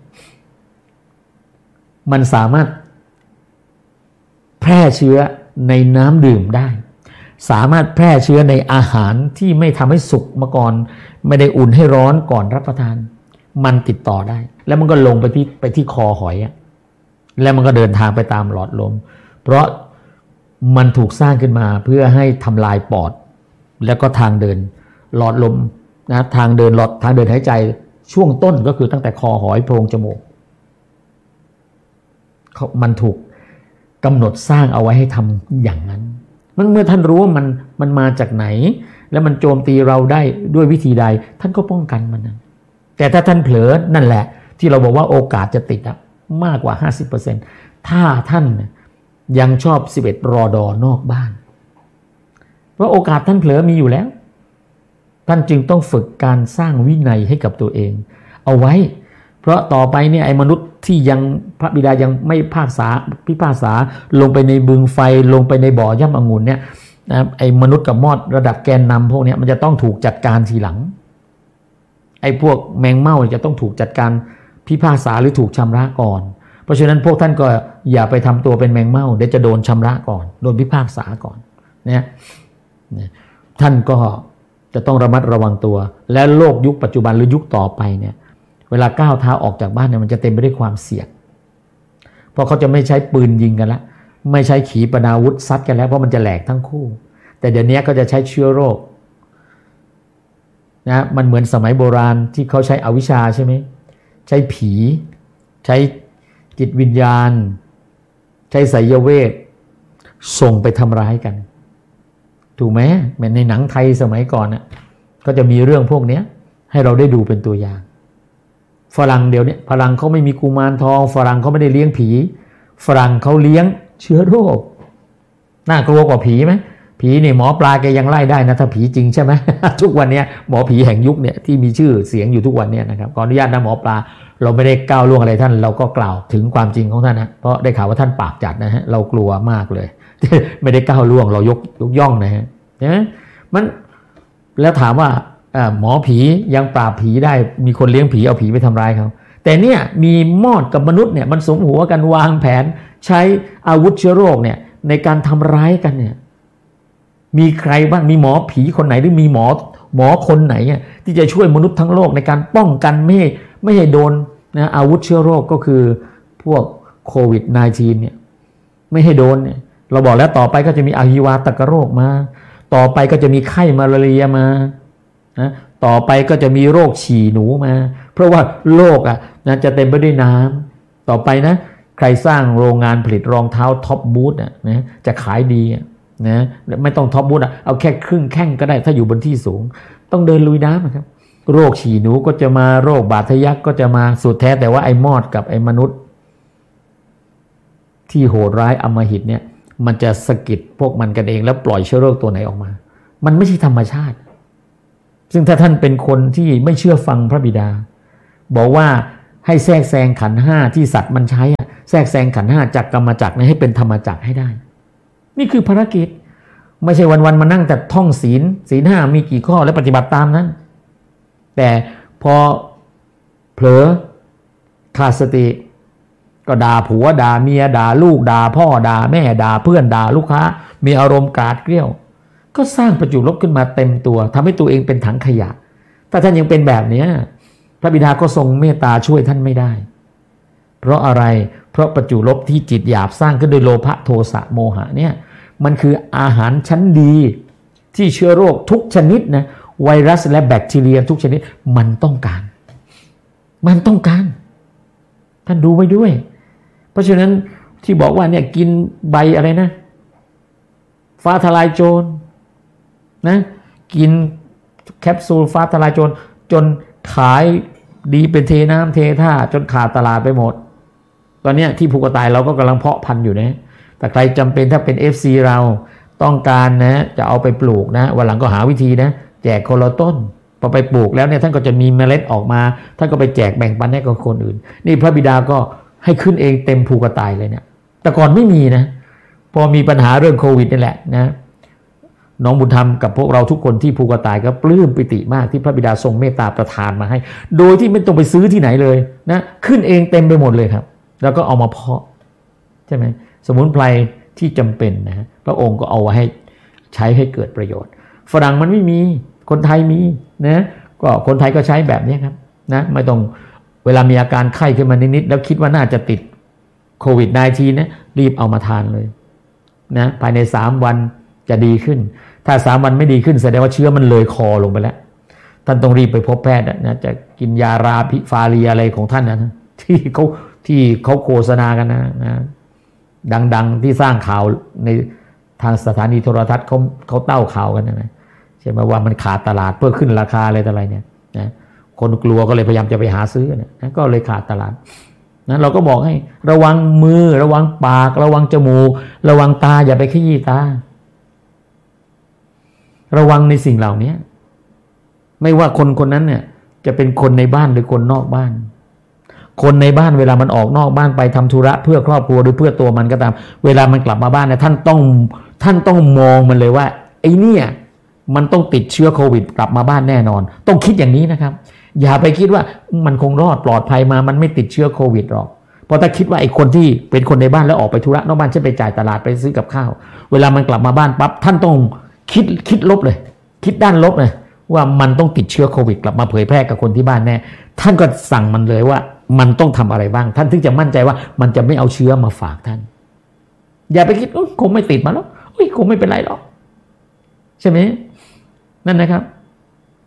มันสามารถแพร่เชื้อในน้ำดื่มได้สามารถแพร่เชื้อในอาหารที่ไม่ทำให้สุกมาก่อนไม่ได้อุ่นให้ร้อนก่อนรับประทานมันติดต่อได้แล้วมันก็ลงไปที่ไปที่คอหอยอะแล้วมันก็เดินทางไปตามหลอดลมเพราะมันถูกสร้างขึ้นมาเพื่อให้ทำลายปอดแล้วก็ทางเดินหลอดลมนะทางเดินหลอดทางเดินหายใจช่วงต้นก็คือตั้งแต่คอหอยโพรงจมูกมันถูกกำหนดสร้างเอาไว้ให้ทำอย่างนั้นมันเมื่อท่านรู้ว่ามันมันมาจากไหนแล้วมันโจมตีเราได้ด้วยวิธีใดท่านก็ป้องกันมันนะแต่ถ้าท่านเผลอนั่นแหละที่เราบอกว่าโอกาสจะติดอะมากกว่า ห้าสิบเปอร์เซ็นต์ ถ้าท่านยังชอบสิบเอ็ดรอดอนอกบ้านเพราะโอกาสท่านเผลอมีอยู่แล้วท่านจึงต้องฝึกการสร้างวินัยให้กับตัวเองเอาไว้เพราะต่อไปเนี่ยไอ้มนุษย์ที่ยังพระบิดายังไม่พากษาพิพากษาลงไปในบึงไฟลงไปในบ่อย่ำองุ่นเนี่ยนะไอ้มนุษย์กับมอดระดับแกนนำพวกนี้มันจะต้องถูกจัดการทีหลังไอ้พวกแมงเม่าจะต้องถูกจัดการพิพากษาหรือถูกชำระก่อนเพราะฉะนั้นพวกท่านก็อย่าไปทำตัวเป็นแมงเม่าเดี๋ยวจะโดนชำระก่อนโดนพิพากษาก่อนเนี่ยท่านก็จะต้องระมัดระวังตัวและโลกยุคปัจจุบันหรือยุคต่อไปเนี่ยเวลาก้าวเท้าออกจากบ้านเนี่ยมันจะเต็มไปด้วยความเสี่ยงเพราะเขาจะไม่ใช้ปืนยิงกันละไม่ใช้ขีปนาวุธซัดกันแล้วเพราะมันจะแหลกทั้งคู่แต่เดี๋ยวนี้ก็จะใช้เชื้อโรคนะมันเหมือนสมัยโบราณที่เขาใช้อวิชชาใช่ไหมใช้ผีใช้จิตวิญญาณใช้ไสยเวทส่งไปทำร้ายกันถูกไหมเหมือนในหนังไทยสมัยก่อนน่ะก็จะมีเรื่องพวกนี้ให้เราได้ดูเป็นตัวอย่างฝรั่งเดี๋ยวนี้ฝรั่งเขาไม่มีกุมารทองฝรั่งเขาไม่ได้เลี้ยงผีฝรั่งเขาเลี้ยงเชื้อโรคน่ากลัวกว่าผีไหมผีเนี่ยหมอปลาแกยังไล่ได้นะถ้าผีจริงใช่ไหม ทุกวันนี้หมอผีแห่งยุคเนี่ยที่มีชื่อเสียงอยู่ทุกวันนี้นะครับขออนุญาตนะหมอปลาเราไม่ได้ก้าวล่วงอะไรท่านเราก็กล่าวถึงความจริงของท่านนะเพราะได้ข่าวว่าท่านปากจัดนะฮะเรากลัวมากเลย ไม่ได้ก้าวล่วงเรายกยกย่องนะฮะนะมันแล้วถามว่าหมอผียังปราบผีได้มีคนเลี้ยงผีเอาผีไปทำร้ายเขาแต่เนี่ยมีมอดกับมนุษย์เนี่ยมันสมหัวกันวางแผนใช้อาวุธเชื้อโรคเนี่ยในการทำร้ายกันเนี่ยมีใครบ้างมีหมอผีคนไหนหรือมีหมอหมอคนไหนที่จะช่วยมนุษย์ทั้งโลกในการป้องกันไม่ให้ไม่ให้โดนนะอาวุธเชื้อโรคก็คือพวกโควิด สิบเก้า เนี่ยไม่ให้โดนเนี่ยเราบอกแล้วต่อไปก็จะมีอหิวาตกโรคมาต่อไปก็จะมีไข้มาลาเรียมานะต่อไปก็จะมีโรคฉี่หนูมาเพราะว่าโลกอ่ะนะจะเต็มไปด้วยน้ำต่อไปนะใครสร้างโรงงานผลิตรองเท้าท็อปบูทอ่ะนะจะขายดีนะไม่ต้องท็อปบูทอ่ะเอาแค่ครึ่งแข้งก็ได้ถ้าอยู่บนที่สูงต้องเดินลุยน้ำนะครับโรคฉี่หนูก็จะมาโรคบาดทะยักก็จะมาสุดแท้แต่ว่าไอ้มอดกับไอ้มนุษย์ที่โหดร้ายอำมหิตเนี่ยมันจะสะกิดพวกมันกันเองแล้วปล่อยเชื้อโรคตัวไหนออกมามันไม่ใช่ธรรมชาติซึ่งถ้าท่านเป็นคนที่ไม่เชื่อฟังพระบิดาบอกว่าให้แทรกแซงขันธ์ห้าที่สัตว์มันใช้แทรกแซงขันธ์ห้าจากกรรมจักรให้เป็นธรรมจักรให้ได้นี่คือภารกิจไม่ใช่วันๆมานั่งแต่ท่องศีลศีลห้ามีกี่ข้อและปฏิบัติตามนั้นแต่พอเผลอขาดสติก็ด่าผัวด่าเมียด่าลูกด่าพ่อด่าแม่ด่าเพื่อนด่าลูกค้ามีอารมณ์กราดเกรี้ยวก็สร้างประจุลบขึ้นมาเต็มตัวทำให้ตัวเองเป็นถังขยะถ้าท่านยังเป็นแบบนี้พระบิดาก็ทรงเมตตาช่วยท่านไม่ได้เพราะอะไรเพราะประจุลบที่จิตหยาบสร้างขึ้นโดยโลภะโทสะโมหะเนี่ยมันคืออาหารชั้นดีที่เชื้อโรคทุกชนิดนะไวรัสและแบคทีเรียทุกชนิดมันต้องการมันต้องการท่านดูไว้ด้วยเพราะฉะนั้นที่บอกว่าเนี่ยกินใบอะไรนะฟ้าทลายโจรนะกินแคปซูลฟ้าทลายโจรจนขายดีเป็นเทน้ำเทท่าจนขาดตลาดไปหมดตอนนี้ที่ภูกระต่ายเราก็กำลังเพาะพันธุ์อยู่นะแต่ใครจำเป็นถ้าเป็น เอฟ ซี เราต้องการนะจะเอาไปปลูกนะวันหลังก็หาวิธีนะแจกคนละต้นพอไปปลูกแล้วเนี่ยท่านก็จะมีเมล็ดออกมาท่านก็ไปแจกแบ่งปันให้กับคนอื่นนี่พระบิดาก็ให้ขึ้นเองเต็มภูกระต่ายเลยเนี่ยแต่ก่อนไม่มีนะพอมีปัญหาเรื่องโควิดนี่แหละนะน้องบุญธรรมกับพวกเราทุกคนที่ภูกระต่ายก็ปลื้มปิติมากที่พระบิดาทรงเมตตาประทานมาให้โดยที่ไม่ต้องไปซื้อที่ไหนเลยนะขึ้นเองเต็มไปหมดเลยครับแล้วก็เอามาเพาะใช่ไหมสมุนไพรที่จำเป็นนะพระองค์ก็เอาไว้ให้ใช้ให้เกิดประโยชน์ฝรั่งมันไม่มีคนไทยมีนะก็คนไทยก็ใช้แบบนี้ครับนะไม่ต้องเวลามีอาการไข้ขึ้นมานิดๆแล้วคิดว่าน่าจะติดโควิด สิบเก้า นะรีบเอามาทานเลยนะภายในสามวันจะดีขึ้นถ้าสามวันไม่ดีขึ้นแสดงว่าเชื้อมันเลยคอลงไปแล้วท่านต้องรีบไปพบแพทย์นะจะกินยาราพิฟาเรียอะไรของท่านนะที่เขาที่เขาโฆษณากันนะนะดังๆที่สร้างข่าวในทางสถานีโทรทัศน์เขาเขาเต้าข่าวกันนะใช่ไหมว่ามันขาดตลาดเพื่อขึ้นราคาอะไรต่ออะไรเนี่ยนะคนกลัวก็เลยพยายามจะไปหาซื้อนะก็เลยขาดตลาดนะเราก็บอกให้ระวังมือระวังปากระวังจมูกระวังตาอย่าไปขยี้ตาระวังในสิ่งเหล่านี้ไม่ว่าคนคนนั้นเนี่ยจะเป็นคนในบ้านหรือคนนอกบ้านคนในบ้านเวลามันออกนอกบ้านไปทำธุระเพื่อครอบครัวหรือเพื่อตัวมันก็ตามเวลามันกลับมาบ้านเนี่ยท่านต้องท่านต้องมองมันเลยว่าไอ้เนี่ยมันต้องติดเชื้อโควิดกลับมาบ้านแน่นอนต้องคิดอย่างนี้นะครับอย่าไปคิดว่ามันคงรอดปลอดภัยมามันไม่ติดเชื้อโควิดหรอกเพราะถ้าคิดว่าไอ้คนที่เป็นคนในบ้านแล้วออกไปธุระนอกบ้านเช่นไปจ่ายตลาดไปซื้อกับข้าวเวลามันกลับมาบ้านปั๊บท่านต้องคิดคิดลบเลยคิดด้านลบเลยว่ามันต้องติดเชื้อโควิดกลับมาเผยแพร่กับคนที่บ้านแน่ท่านก็สั่งมันเลยว่ามันต้องทำอะไรบ้างท่านถึงจะมั่นใจว่ามันจะไม่เอาเชื้อมาฝากท่านอย่าไปคิดคงไม่ติดมาแล้วคงไม่เป็นไรหรอกใช่ไหมนั่นนะครับ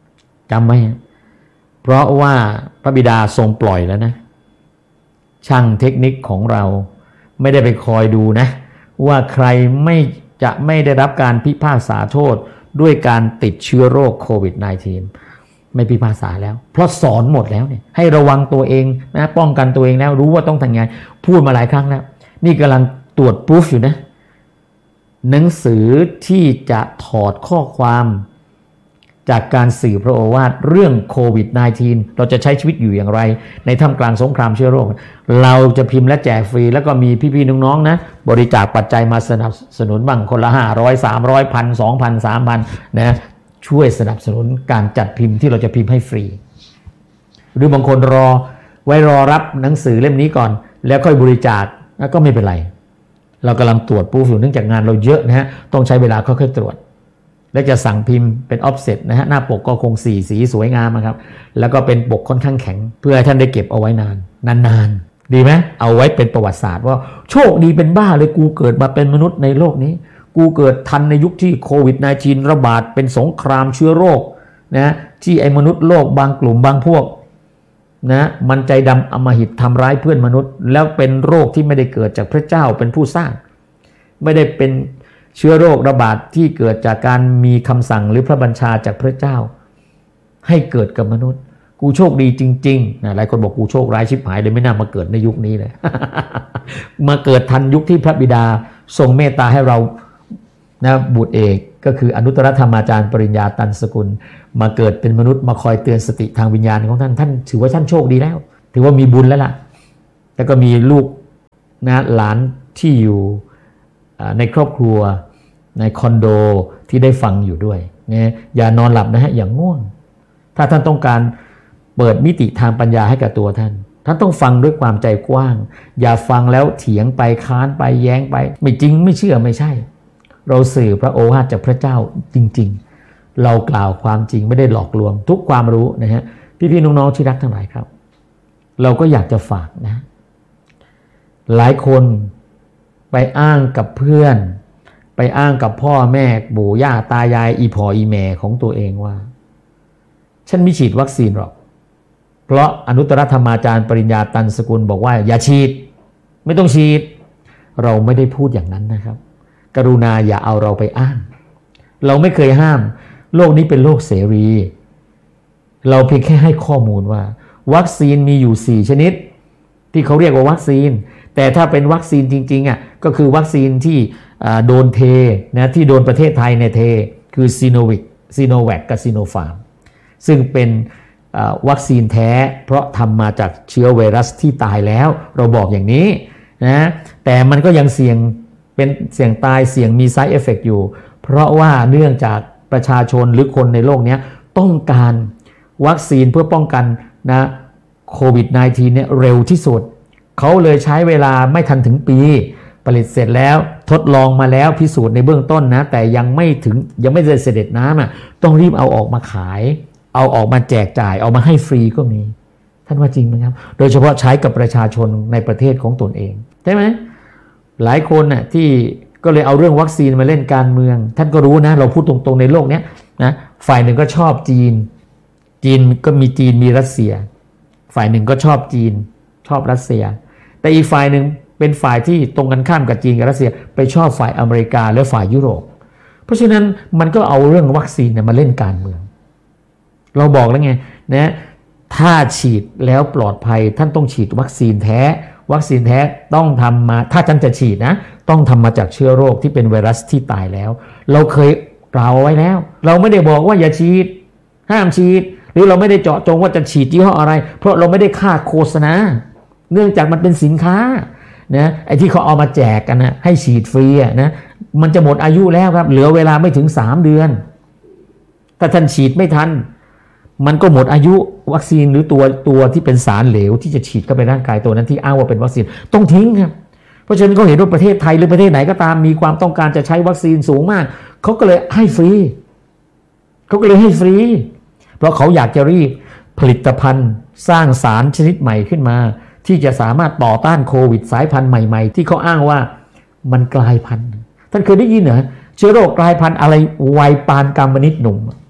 จำไว้เพราะว่าพระบิดาทรงปล่อยแล้วนะช่างเทคนิคของเราไม่ได้ไปคอยดูนะว่าใครไม่จะไม่ได้รับการพิพากษาโทษด้วยการติดเชื้อโรคโควิด สิบเก้า ไม่พิพากษาแล้วเพราะสอนหมดแล้วเนี่ยให้ระวังตัวเองนะป้องกันตัวเองแล้วรู้ว่าต้องทำไงพูดมาหลายครั้งแล้วนี่กำลังตรวจพิสูจอยู่นะหนังสือที่จะถอดข้อความจากการสื่อพระโอวาทเรื่องโควิด สิบเก้า เราจะใช้ชีวิตอยู่อย่างไรในท่ามกลางสงครามเชื้อโรคเราจะพิมพ์และแจกฟรีแล้วก็มีพี่ๆน้องๆนะบริจาคปัจจัยมาสนับสนุนบ้างคนละห้าร้อย สามร้อย พัน สองพัน สามพันนะช่วยสนับสนุนการจัดพิมพ์ที่เราจะพิมพ์ให้ฟรีหรือบางคนรอไว้รอรับหนังสือเล่มนี้ก่อนแล้วค่อยบริจาคก็ไม่เป็นไรเรากำลังตรวจปูอยู่เนื่องจากงานเราเยอะนะฮะต้องใช้เวลาค่อยๆตรวจและจะสั่งพิมพ์เป็นออฟเซ็ตนะฮะหน้าปกก็คงสีสีสวยงามนะครับแล้วก็เป็นปกค่อนข้างแข็งเพื่อให้ท่านได้เก็บเอาไว้นานนานๆดีไหมเอาไว้เป็นประวัติศาสตร์ว่าโชคดีเป็นบ้าเลยกูเกิดมาเป็นมนุษย์ในโลกนี้กูเกิดทันในยุคที่โควิด สิบเก้า ระบาดเป็นสงครามเชื้อโรคนะที่ไอ้มนุษย์โลกบางกลุ่มบางพวกนะมันใจดำอำมหิตทำร้ายเพื่อนมนุษย์แล้วเป็นโรคที่ไม่ได้เกิดจากพระเจ้าเป็นผู้สร้างไม่ได้เป็นเชื้อโรคระบาดที่เกิดจากการมีคำสั่งหรือพระบัญชาจากพระเจ้าให้เกิดกับมนุษย์กูโชคดีจริงๆนะหลายคนบอกกูโชคร้ายชิบหายเลยไม่น่ามาเกิดในยุคนี้เลย มาเกิดทันยุคที่พระบิดาทรงเมตตาให้เรานะบุตรเอกก็คืออนุตตรธรรมาจารย์ปริญญาตันสกุลมาเกิดเป็นมนุษย์มาคอยเตือนสติทางวิญญาณของท่านท่านถือว่าท่านโชคดีแล้วถือว่ามีบุญแล้วล่ะแล้วก็มีลูกนะหลานที่อยู่ในครอบครัวในคอนโดที่ได้ฟังอยู่ด้วยเนี่ยอย่านอนหลับนะฮะอย่างง่วงถ้าท่านต้องการเปิดมิติทางปัญญาให้กับตัวท่านท่านต้องฟังด้วยความใจกว้างอย่าฟังแล้วเถียงไปค้านไปแย้งไปไม่จริงไม่เชื่อไม่ใช่เราสื่อพระโอวาทจากพระเจ้าจริงๆเรากล่าวความจริงไม่ได้หลอกลวงทุกความรู้นะฮะพี่ๆน้องๆที่รักทั้งหลายครับเราก็อยากจะฝากนะหลายคนไปอ้างกับเพื่อนไปอ้างกับพ่อแม่ปู่ย่าตายายอีพ่ออีแม่ของตัวเองว่าฉันไม่ฉีดวัคซีนหรอกเพราะอนุตตรธรรมาจารย์ปริญญาตันสกุลบอกว่าอย่าฉีดไม่ต้องฉีดเราไม่ได้พูดอย่างนั้นนะครับกรุณาอย่าเอาเราไปอ้างเราไม่เคยห้ามโลกนี้เป็นโลกเสรีเราเพียงแค่ให้ข้อมูลว่าวัคซีนมีอยู่สี่ชนิดที่เขาเรียกว่าวัคซีนแต่ถ้าเป็นวัคซีนจริงๆอ่ะก็คือวัคซีนที่โดนเทนะที่โดนประเทศไทยในเทคือซีโนวิกซีโนแวคกับซีโนฟาร์มซึ่งเป็นวัคซีนแท้เพราะทำมาจากเชื้อไวรัสที่ตายแล้วเราบอกอย่างนี้นะแต่มันก็ยังเสี่ยงเป็นเสี่ยงตายเสี่ยงมี side effect อยู่เพราะว่าเนื่องจากประชาชนหรือคนในโลกนี้ต้องการวัคซีนเพื่อป้องกันนะโควิด สิบเก้า เนี่ยเร็วที่สุดเขาเลยใช้เวลาไม่ทันถึงปีผลิตเสร็จแล้วทดลองมาแล้วพิสูจน์ในเบื้องต้นนะแต่ยังไม่ถึงยังไม่ได้เสด็จน้ำอ่ะต้องรีบเอาออกมาขายเอาออกมาแจกจ่ายเอามาให้ฟรีก็มีท่านว่าจริงไหมครับโดยเฉพาะใช้กับประชาชนในประเทศของตนเองใช่ไหมหลายคนน่ะที่ก็เลยเอาเรื่องวัคซีนมาเล่นการเมืองท่านก็รู้นะเราพูดตรงๆในโลกนี้นะฝ่ายหนึ่งก็ชอบจีนจีนก็มีจีนมีรัสเซียฝ่ายหนึ่งก็ชอบจีนชอบรัสเซียแต่อีกฝ่ายหนึ่งเป็นฝ่ายที่ตรงกันข้ามกับจีนกับรัสเซียไปชอบฝ่ายอเมริกาและฝ่ายยุโรปเพราะฉะนั้นมันก็เอาเรื่องวัคซีนเนี่ยมาเล่นการเมืองเราบอกแล้วไงนะถ้าฉีดแล้วปลอดภัยท่านต้องฉีดวัคซีนแท้วัคซีนแท้ต้องทำมาถ้าท่านจะฉีดนะต้องทำมาจากเชื้อโรคที่เป็นไวรัสที่ตายแล้วเราเคยกล่าวไว้แล้วเราไม่ได้บอกว่าอย่าฉีดห้ามฉีดหรือเราไม่ได้เจาะจงว่าจะฉีดยี่ห้ออะไรเพราะเราไม่ได้ค่าโฆษณาเนื่องจากมันเป็นสินค้านะไอ้ที่เขาเอามาแจกกันนะให้ฉีดฟรีนะมันจะหมดอายุแล้วครับเหลือเวลาไม่ถึงสามเดือนถ้าท่านฉีดไม่ทันมันก็หมดอายุวัคซีนหรือตัวตัวที่เป็นสารเหลวที่จะฉีดเข้าไปร่างกายตัวนั้นที่อ้างว่าเป็นวัคซีนต้องทิ้งครับเพราะฉะนั้นเขาเห็นว่าประเทศไทยหรือประเทศไหนก็ตามมีความต้องการจะใช้วัคซีนสูงมากเขาก็เลยให้ฟรีเขาก็เลยให้ฟรีเพราะเขาอยากจะรีบผลิตภัณฑ์สร้างสารชนิดใหม่ขึ้นมาที่จะสามารถต่อต้านโควิดสายพันธุ์ใหม่ๆที่เขาอ้างว่ามันกลายพันธุ์ท่านเคยได้ยินเหรอเชื้อโรคกลายพันธุ์อะไรไวปานกรรมนิดหนุ่ม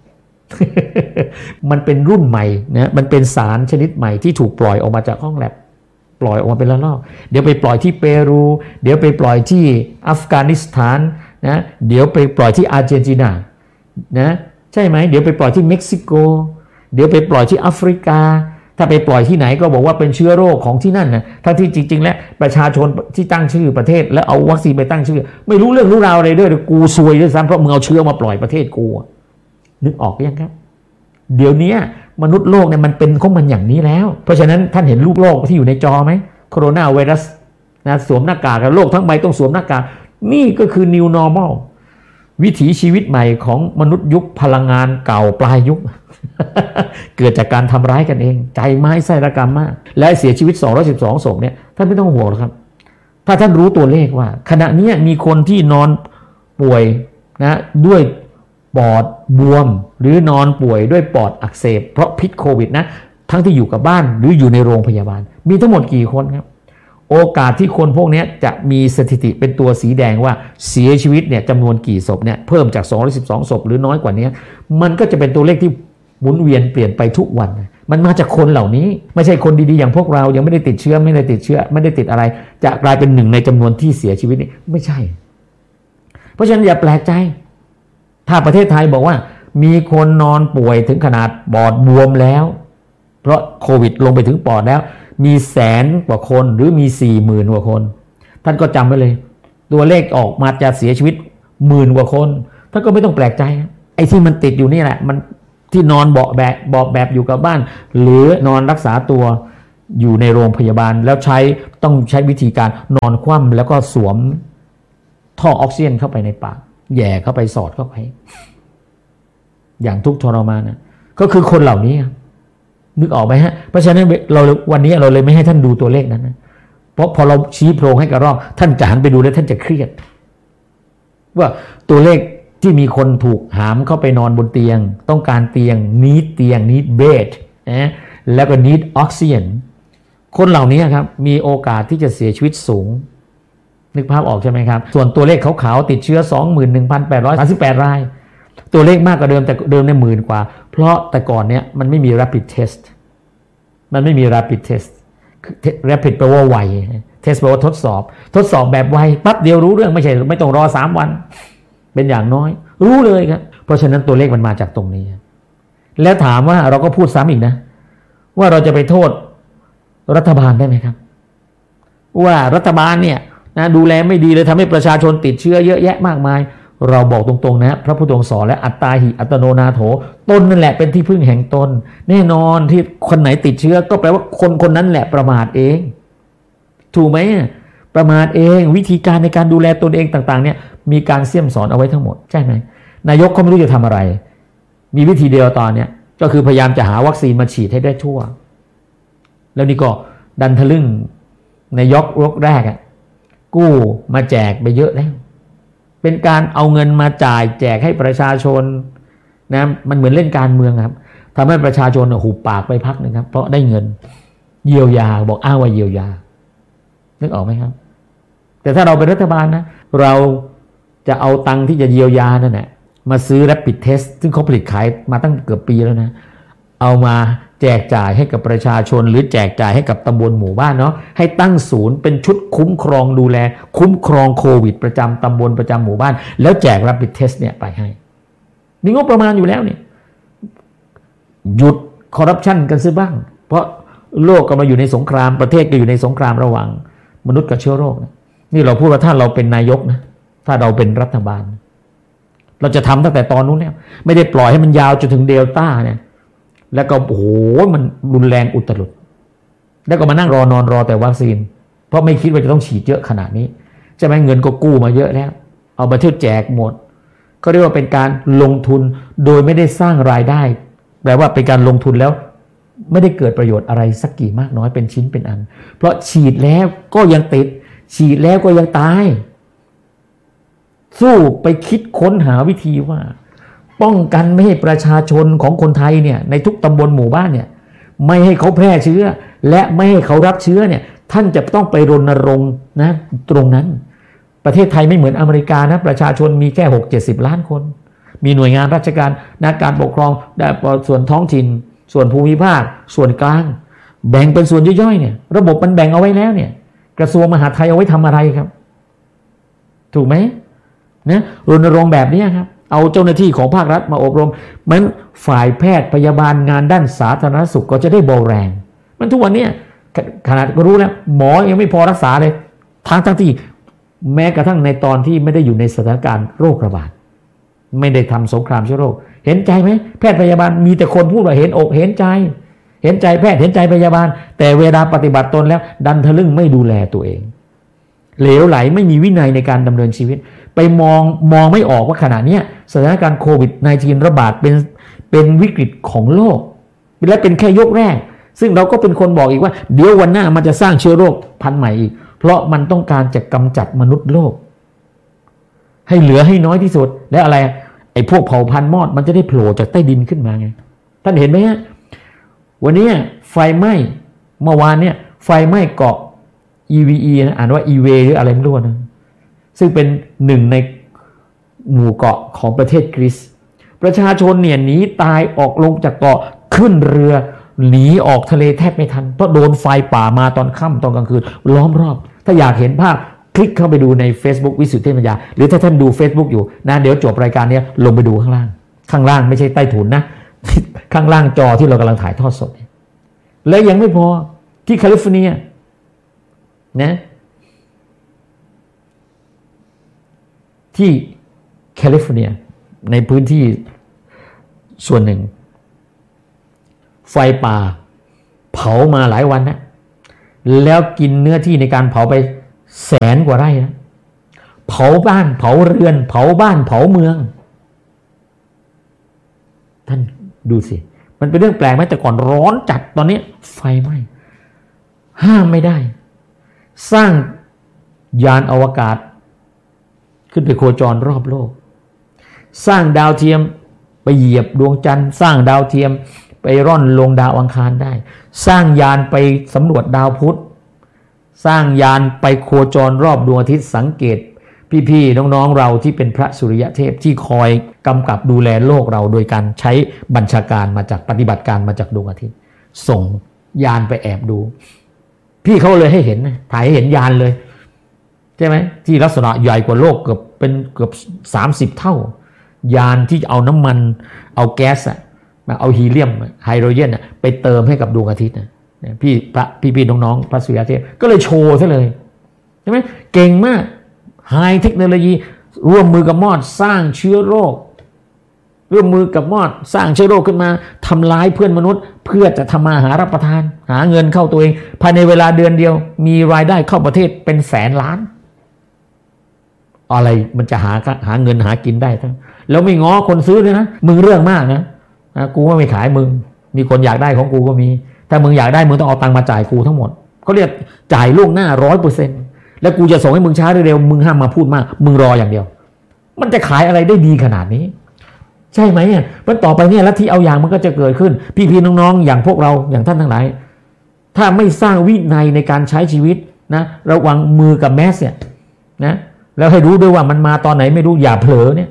มันเป็นรุ่นใหม่นะมันเป็นสารชนิดใหม่ที่ถูกปล่อยออกมาจากห้องแลบปล่อยออกมาเป็นละลอกเดี๋ยวไปปล่อยที่เปรูเดี๋ยวไปปล่อยที่อัฟกานิสถานนะเดี๋ยวไปปล่อยที่อาร์เจนตินานะใช่ไหมเดี๋ยวไปปล่อยที่เม็กซิโกเดี๋ยวไปปล่อยที่แอฟริกาถ้าไปปล่อยที่ไหนก็บอกว่าเป็นเชื้อโรคของที่นั่นนะถ้าที่จริงๆแล้วประชาชนที่ตั้งชื่อประเทศแล้วเอาวัคซีนไปตั้งชื่อไม่รู้เรื่องรู้ราวอะไรด้วยกูซวยด้วยซ้ำเพราะมึงเอาเชื้อมาปล่อยประเทศกูนึกออกยังครับเดี๋ยวนี้มนุษย์โลกเนี่ยมันเป็นของมันอย่างนี้แล้วเพราะฉะนั้นท่านเห็นรูปโลกที่อยู่ในจอไหมโคโรนาไวรัสนะสวมหน้ากากโลกทั้งใบต้องสวมหน้ากากนี่ก็คือ new normal วิถีชีวิตใหม่ของมนุษย์ยุคพลังงานเก่าปลายยุค เกิดจากการทำร้ายกันเองใจไม้ไส้ระกรรมมากและเสียชีวิตสองร้อยสิบสองศพเนี่ยท่านไม่ต้องห่วงหรอกครับถ้าท่านรู้ตัวเลขว่าขณะนี้มีคนที่นอนป่วยนะด้วยปอดบวมหรือนอนป่วยด้วยปอดอักเสบเพราะพิษโควิดนะทั้งที่อยู่กับบ้านหรืออยู่ในโรงพยาบาลมีทั้งหมดกี่คนครับโอกาสที่คนพวกนี้จะมีสถิติเป็นตัวสีแดงว่าเสียชีวิตเนี่ยจำนวนกี่ศพเนี่ยเพิ่มจากสองร้อยสิบสองศพหรือน้อยกว่านี้มันก็จะเป็นตัวเลขที่หมุนเวียนเปลี่ยนไปทุกวันมันมาจากคนเหล่านี้ไม่ใช่คนดีๆอย่างพวกเรายังไม่ได้ติดเชื้อไม่ได้ติดเชื้อไม่ได้ติดอะไรจะกลายเป็นหนึ่งในจำนวนที่เสียชีวิตนี่ไม่ใช่เพราะฉะนั้นอย่าแปลกใจถ้าประเทศไทยบอกว่ามีคนนอนป่วยถึงขนาดปอดบวมแล้วเพราะโควิดลงไปถึงปอดแล้วมีแสนกว่าคนหรือมีสี่หมื่นกว่าคนท่านก็จำไว้เลยตัวเลขออกมาจะเสียชีวิตหมื่นกว่าคนท่านก็ไม่ต้องแปลกใจไอ้ที่มันติดอยู่นี่แหละมันที่นอนเบาะแบบเบาะแบบอยู่กับบ้านหรือนอนรักษาตัวอยู่ในโรงพยาบาลแล้วใช้ต้องใช้วิธีการนอนคว่ำแล้วก็สวมท่อออกซิเจนเข้าไปในปากแย่เข้าไปสอดเข้าไปอย่างทุกข์ทรมานนะก็คือคนเหล่านี้นึกออกไหมฮะเพราะฉะนั้นเราวันนี้เราเลยไม่ให้ท่านดูตัวเลขนั้นนะเพราะพอเราชี้โพรงให้กระรอกท่านจะหันไปดูแล้วท่านจะเครียดว่าตัวเลขที่มีคนถูกหามเข้าไปนอนบนเตียงต้องการเตียง need เตียง need bed นะแล้วก็ need oxygen คนเหล่านี้ครับมีโอกาสที่จะเสียชีวิตสูงนึกภาพออกใช่ไหมครับส่วนตัวเลขขาวๆติดเชื้อ สองหมื่นหนึ่งพันแปดร้อยสามสิบแปด รายตัวเลขมากกว่าเดิมแต่เดิมในหมื่นกว่าเพราะแต่ก่อนเนี้ยมันไม่มี rapid test มันไม่มี rapid test rapid แปลว่าไว test แปลว่าทดสอบทดสอบแบบไวปั๊บเดียวรู้เรื่องไม่ใช่ไม่ต้องรอสามวันเป็นอย่างน้อยรู้เลยครับเพราะฉะนั้นตัวเลขมันมาจากตรงนี้แล้วถามว่าเราก็พูดซ้ำอีกนะว่าเราจะไปโทษรัฐบาลได้ไหมครับว่ารัฐบาลเนี่ยนะดูแลไม่ดีเลยทำให้ประชาชนติดเชื้อเยอะแยะมากมายเราบอกตรงๆนะพระพุทธองค์สอนและอัตตาหิอัตโนนาโถตนนั่นแหละเป็นที่พึ่งแห่งตนแน่นอนที่คนไหนติดเชื้อก็แปลว่าคนคนนั้นแหละประมาทเองถูกไหมประมาทเองวิธีการในการดูแลตนเองต่างๆเนี่ยมีการเสี่ยมสอนเอาไว้ทั้งหมดใช่ไหมนายกเขาไม่รู้จะทำอะไรมีวิธีเดียวตอนเนี้ยก็คือพยายามจะหาวัคซีนมาฉีดให้ได้ทั่วแล้วนี่ก็ดันทะลึ่งในยกรกแรกอ่ะกู้มาแจกไปเยอะแล้วเป็นการเอาเงินมาจ่ายแจกให้ประชาชนนะมันเหมือนเล่นการเมืองครับทำให้ประชาชนหุบปากไปพักนึงครับเพราะได้เงินเยียวยาบอกอ้างว่าเยียวยานึกออกไหมครับแต่ถ้าเราเป็นรัฐบาลนะเราจะเอาตังค์ที่จะเยียวยานั่นแหละมาซื้อ rapid test ซึ่งเขาผลิตขายมาตั้งเกือบปีแล้วนะเอามาแจกจ่ายให้กับประชาชนหรือแจกจ่ายให้กับตำบลหมู่บ้านเนาะให้ตั้งศูนย์เป็นชุดคุ้มครองดูแลคุ้มครองโควิดประจำตำบลประจำหมู่บ้านแล้วแจก rapid test เนี่ยไปให้มีงบประมาณอยู่แล้วเนี่ยหยุดคอร์รัปชันกันซะบ้างเพราะโลกกำลังอยู่ในสงครามประเทศก็อยู่ในสงครามระหว่างมนุษย์กับเชื้อโรคนี่เราพูดว่าถ้าเราเป็นนายกนะถ้าเราเป็นรัฐบาลเราจะทำตั้งแต่ตอนนู้นแล้วไม่ได้ปล่อยให้มันยาวจนถึงเดลต้าเนี่ยแล้วก็โอ้โหมันรุนแรงอุตลุดแล้วก็มานั่งรอนอนรอแต่วัคซีนเพราะไม่คิดว่าจะต้องฉีดเยอะขนาดนี้ใช่ไหมเงินก็กู้มาเยอะแล้วเอามาเที่ยวแจกหมดก็เรียกว่าเป็นการลงทุนโดยไม่ได้สร้างรายได้แปลว่าเป็นการลงทุนแล้วไม่ได้เกิดประโยชน์อะไรสักกี่มากน้อยเป็นชิ้นเป็นอันเพราะฉีดแล้วก็ยังติดฉีดแล้วก็ยังตายสู้ไปคิดค้นหาวิธีว่าป้องกันไม่ให้ประชาชนของคนไทยเนี่ยในทุกตำบลหมู่บ้านเนี่ยไม่ให้เขาแพร่เชื้อและไม่ให้เขารับเชื้อเนี่ยท่านจะต้องไปรณรงค์นะตรงนั้นประเทศไทยไม่เหมือนอเมริกานะประชาชนมีแค่หกเจ็ดสิบล้านคนมีหน่วยงานราชการนักการปกครองส่วนท้องถิ่นส่วนภูมิภาคส่วนกลางแบ่งเป็นส่วนย่อยๆเนี่ยระบบมันแบ่งเอาไว้แล้วเนี่ยกระทรวงมหาดไทยเอาไว้ทำอะไรครับถูกไหมนะรณรงค์แบบนี้ครับเอาเจ้าหน้าที่ของภาครัฐมาอบรมมันฝ่ายแพทย์พยาบาลงานด้านสาธารณสุขก็จะได้เบาแรงมันทุกวันนี้ขนาดก็รู้แล้วหมอยังไม่พอรักษาเลยทั้งทั้งที่แม้กระทั่งในตอนที่ไม่ได้อยู่ในสถานการณ์โรคระบาดไม่ได้ทำสงครามเชื้อโรคเห็นใจไหมแพทย์พยาบาลมีแต่คนพูดว่าเห็นอกเห็นใจเห็นใจแพทย์เห็นใจพยาบาลแต่เวลาปฏิบัติตนแล้วดันทะลึ่งไม่ดูแลตัวเองเหลวไหลไม่มีวินัยในการดำเนินชีวิตไปมองมองไม่ออกว่าขณะนี้สถานการณ์โควิด สิบเก้า ระบาดเป็นเป็นวิกฤตของโลกและเป็นแค่ยกแรกซึ่งเราก็เป็นคนบอกอีกว่าเดี๋ยววันหน้ามันจะสร้างเชื้อโรคพันธุ์ใหม่อีกเพราะมันต้องการจะกำจัดมนุษย์โลกให้เหลือให้น้อยที่สุดและอะไรไอ้พวกเผ่าพันธุ์มอดมันจะได้โผล่จากใต้ดินขึ้นมาไงท่านเห็นไหมฮะวันนี้ไฟไหม้เมื่อวานเนี่ยไฟไหม้เกาะ อี วี อี นะอ่านว่า อี วี หรืออะไรไม่รู้นะซึ่งเป็นหนึ่งในหมู่เกาะของประเทศกรีซประชาชนเนี่ยหนีตายออกลงจากเกาะขึ้นเรือหนีออกทะเลแทบไม่ทันเพราะโดนไฟป่ามาตอนค่ำตอนกลางคืนล้อมรอบถ้าอยากเห็นภาพคลิกเข้าไปดูใน Facebook วิสุทธิปัญญาหรือถ้าท่านดู Facebook อยู่นะเดี๋ยวจบรายการนี้ลงไปดูข้างล่างข้างล่างไม่ใช่ใต้ถุนนะ ข้างล่างจอที่เรากำลังถ่ายทอดสดและยังไม่พอที่แคลิฟอร์เนียนะที่แคลิฟอร์เนียในพื้นที่ส่วนหนึ่งไฟป่าเผามาหลายวันนะแล้วกินเนื้อที่ในการเผาไปแสนกว่าไร่นะเผาบ้านเผาเรือนเผาบ้านเผาเมืองท่านดูสิมันเป็นเรื่องแปลกไหมแต่ก่อนร้อนจัดตอนนี้ไฟไหม้ห้ามไม่ได้สร้างยานอวกาศขึ้นไปโคจรรอบโลกสร้างดาวเทียมไปเหยียบดวงจันทร์สร้างดาวเทียมไปร่อนลงดาวอังคารได้สร้างยานไปสำรวจดาวพุธสร้างยานไปโคจรรอบดวงอาทิตย์สังเกตพี่ๆน้องๆเราที่เป็นพระสุริยะเทพที่คอยกำกับดูแลโลกเราโดยการใช้บัญชาการมาจากปฏิบัติการมาจากดวงอาทิตย์ส่งยานไปแอบดูพี่เขาเลยให้เห็นถ่ายให้เห็นยานเลยใช่ไหมที่ลักษณะใหญ่กว่าโลกเกือบเป็นเกือบสามสิบเท่ายานที่เอาน้ำมันเอาแก๊สอะเอาฮีเลียมไฮโดรเจนไปเติมให้กับดวงอาทิตย์นะพี่พระพี่ๆน้องๆพระสุริยะเทพก็เลยโชว์ซะเลยใช่ไหมเก่งมากไฮเทคโนโลยีร่วมมือกับมอดสร้างเชื้อโรคร่วมมือกับมอดสร้างเชื้อโรคขึ้นมาทำร้ายเพื่อนมนุษย์เพื่อจะทำมาหารับประทานหาเงินเข้าตัวเองภายในเวลาเดือนเดียวมีรายได้เข้าประเทศเป็นแสนล้านอะไรมันจะหาหาเงินหากินได้ทั้งแล้วไม่ง้อคนซื้อเลยนะมึงเรื่องมากนะนะกูว่าไม่ขายมึงมีคนอยากได้ของกูก็มีถ้ามึงอยากได้มึงต้องเอาตังค์มาจ่ายกูทั้งหมดเขาเรียกจ่ายล่วงหน้าร้อยเปอร์เซ็นต์แล้วกูจะส่งให้มึงช้าเร็วมึงห้ามมาพูดมากมึงรออย่างเดียวมันจะขายอะไรได้ดีขนาดนี้ใช่ไหมเนี่ยมันต่อไปเนี่ยลัทธิเอาอย่างมันก็จะเกิดขึ้นพี่ๆน้องๆอย่างพวกเราอย่างท่านทั้งหลายถ้าไม่สร้างวินัยในการใช้ชีวิตนะระวังมือกับแมสเนี่ยนะแล้วให้รู้ด้วยว่ามันมาตอนไหนไม่รู้อย่าเผลอเนี่ย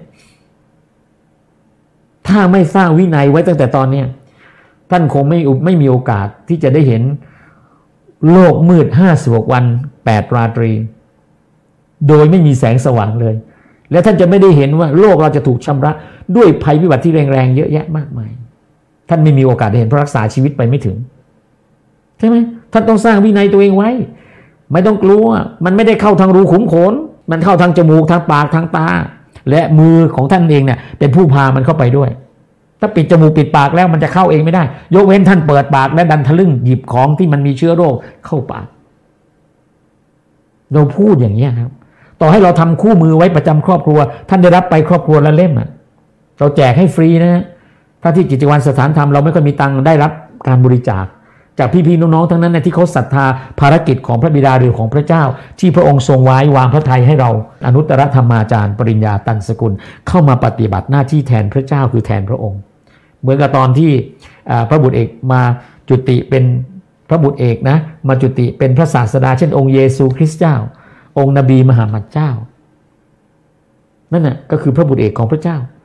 ถ้าไม่สร้างวินัยไว้ตั้งแต่ตอนเนี้ยท่านคงไม่ไม่มีโอกาสที่จะได้เห็นโลกมืดห้าสิบหกวันแปดราตรีโดยไม่มีแสงสว่างเลยและท่านจะไม่ได้เห็นว่าโลกเราจะถูกชำระด้วยภัยพิบัติที่แรงๆเยอะแยะมากมายท่านไม่มีโอกาสได้เห็นเพราะรักษาชีวิตไปไม่ถึงใช่ไหมท่านต้องสร้างวินัยตัวเองไว้ไม่ต้องกลัวมันไม่ได้เข้าทางรูขุมขนมันเข้าทางจมูกทางปากทางตาและมือของท่านเองเนี่ยเป็นผู้พามันเข้าไปด้วยถ้าปิดจมูกปิดปากแล้วมันจะเข้าเองไม่ได้ยกเว้นท่านเปิดปากและดันทะลึ่งหยิบของที่มันมีเชื้อโรคเข้าปากเราพูดอย่างนี้ครับต่อให้เราทำคู่มือไว้ประจำครอบครัวท่านได้รับไปครอบครัวละเล่มอ่ะเราแจกให้ฟรีนะถ้าที่กิจวัตรสถานธรรมเราไม่ค่อยมีตังค์ได้รับการบริจาคจากพี่ๆน้องๆทั้งนั้นนะที่เขาศรัทธาภารกิจของพระบิดาหรือของพระเจ้าที่พระองค์ทรงไว้วางพระทัยให้เราอนุตตรธรรมาจารย์ปริญญาตันสกุลเข้ามาปฏิบัติหน้าที่แทนพระเจ้าคือแทนพระองค์เหมือนกับตอนที่พระบุตรเอกมาจุติเป็นพระบุตรเอกนะมาจุติเป็นพระศาสดาเช่นองค์เยซูคริสต์เจ้าองค์นบีมหามัดเจ้านั่นน่ะก็คือพระบุตรเอกของพระเจ้า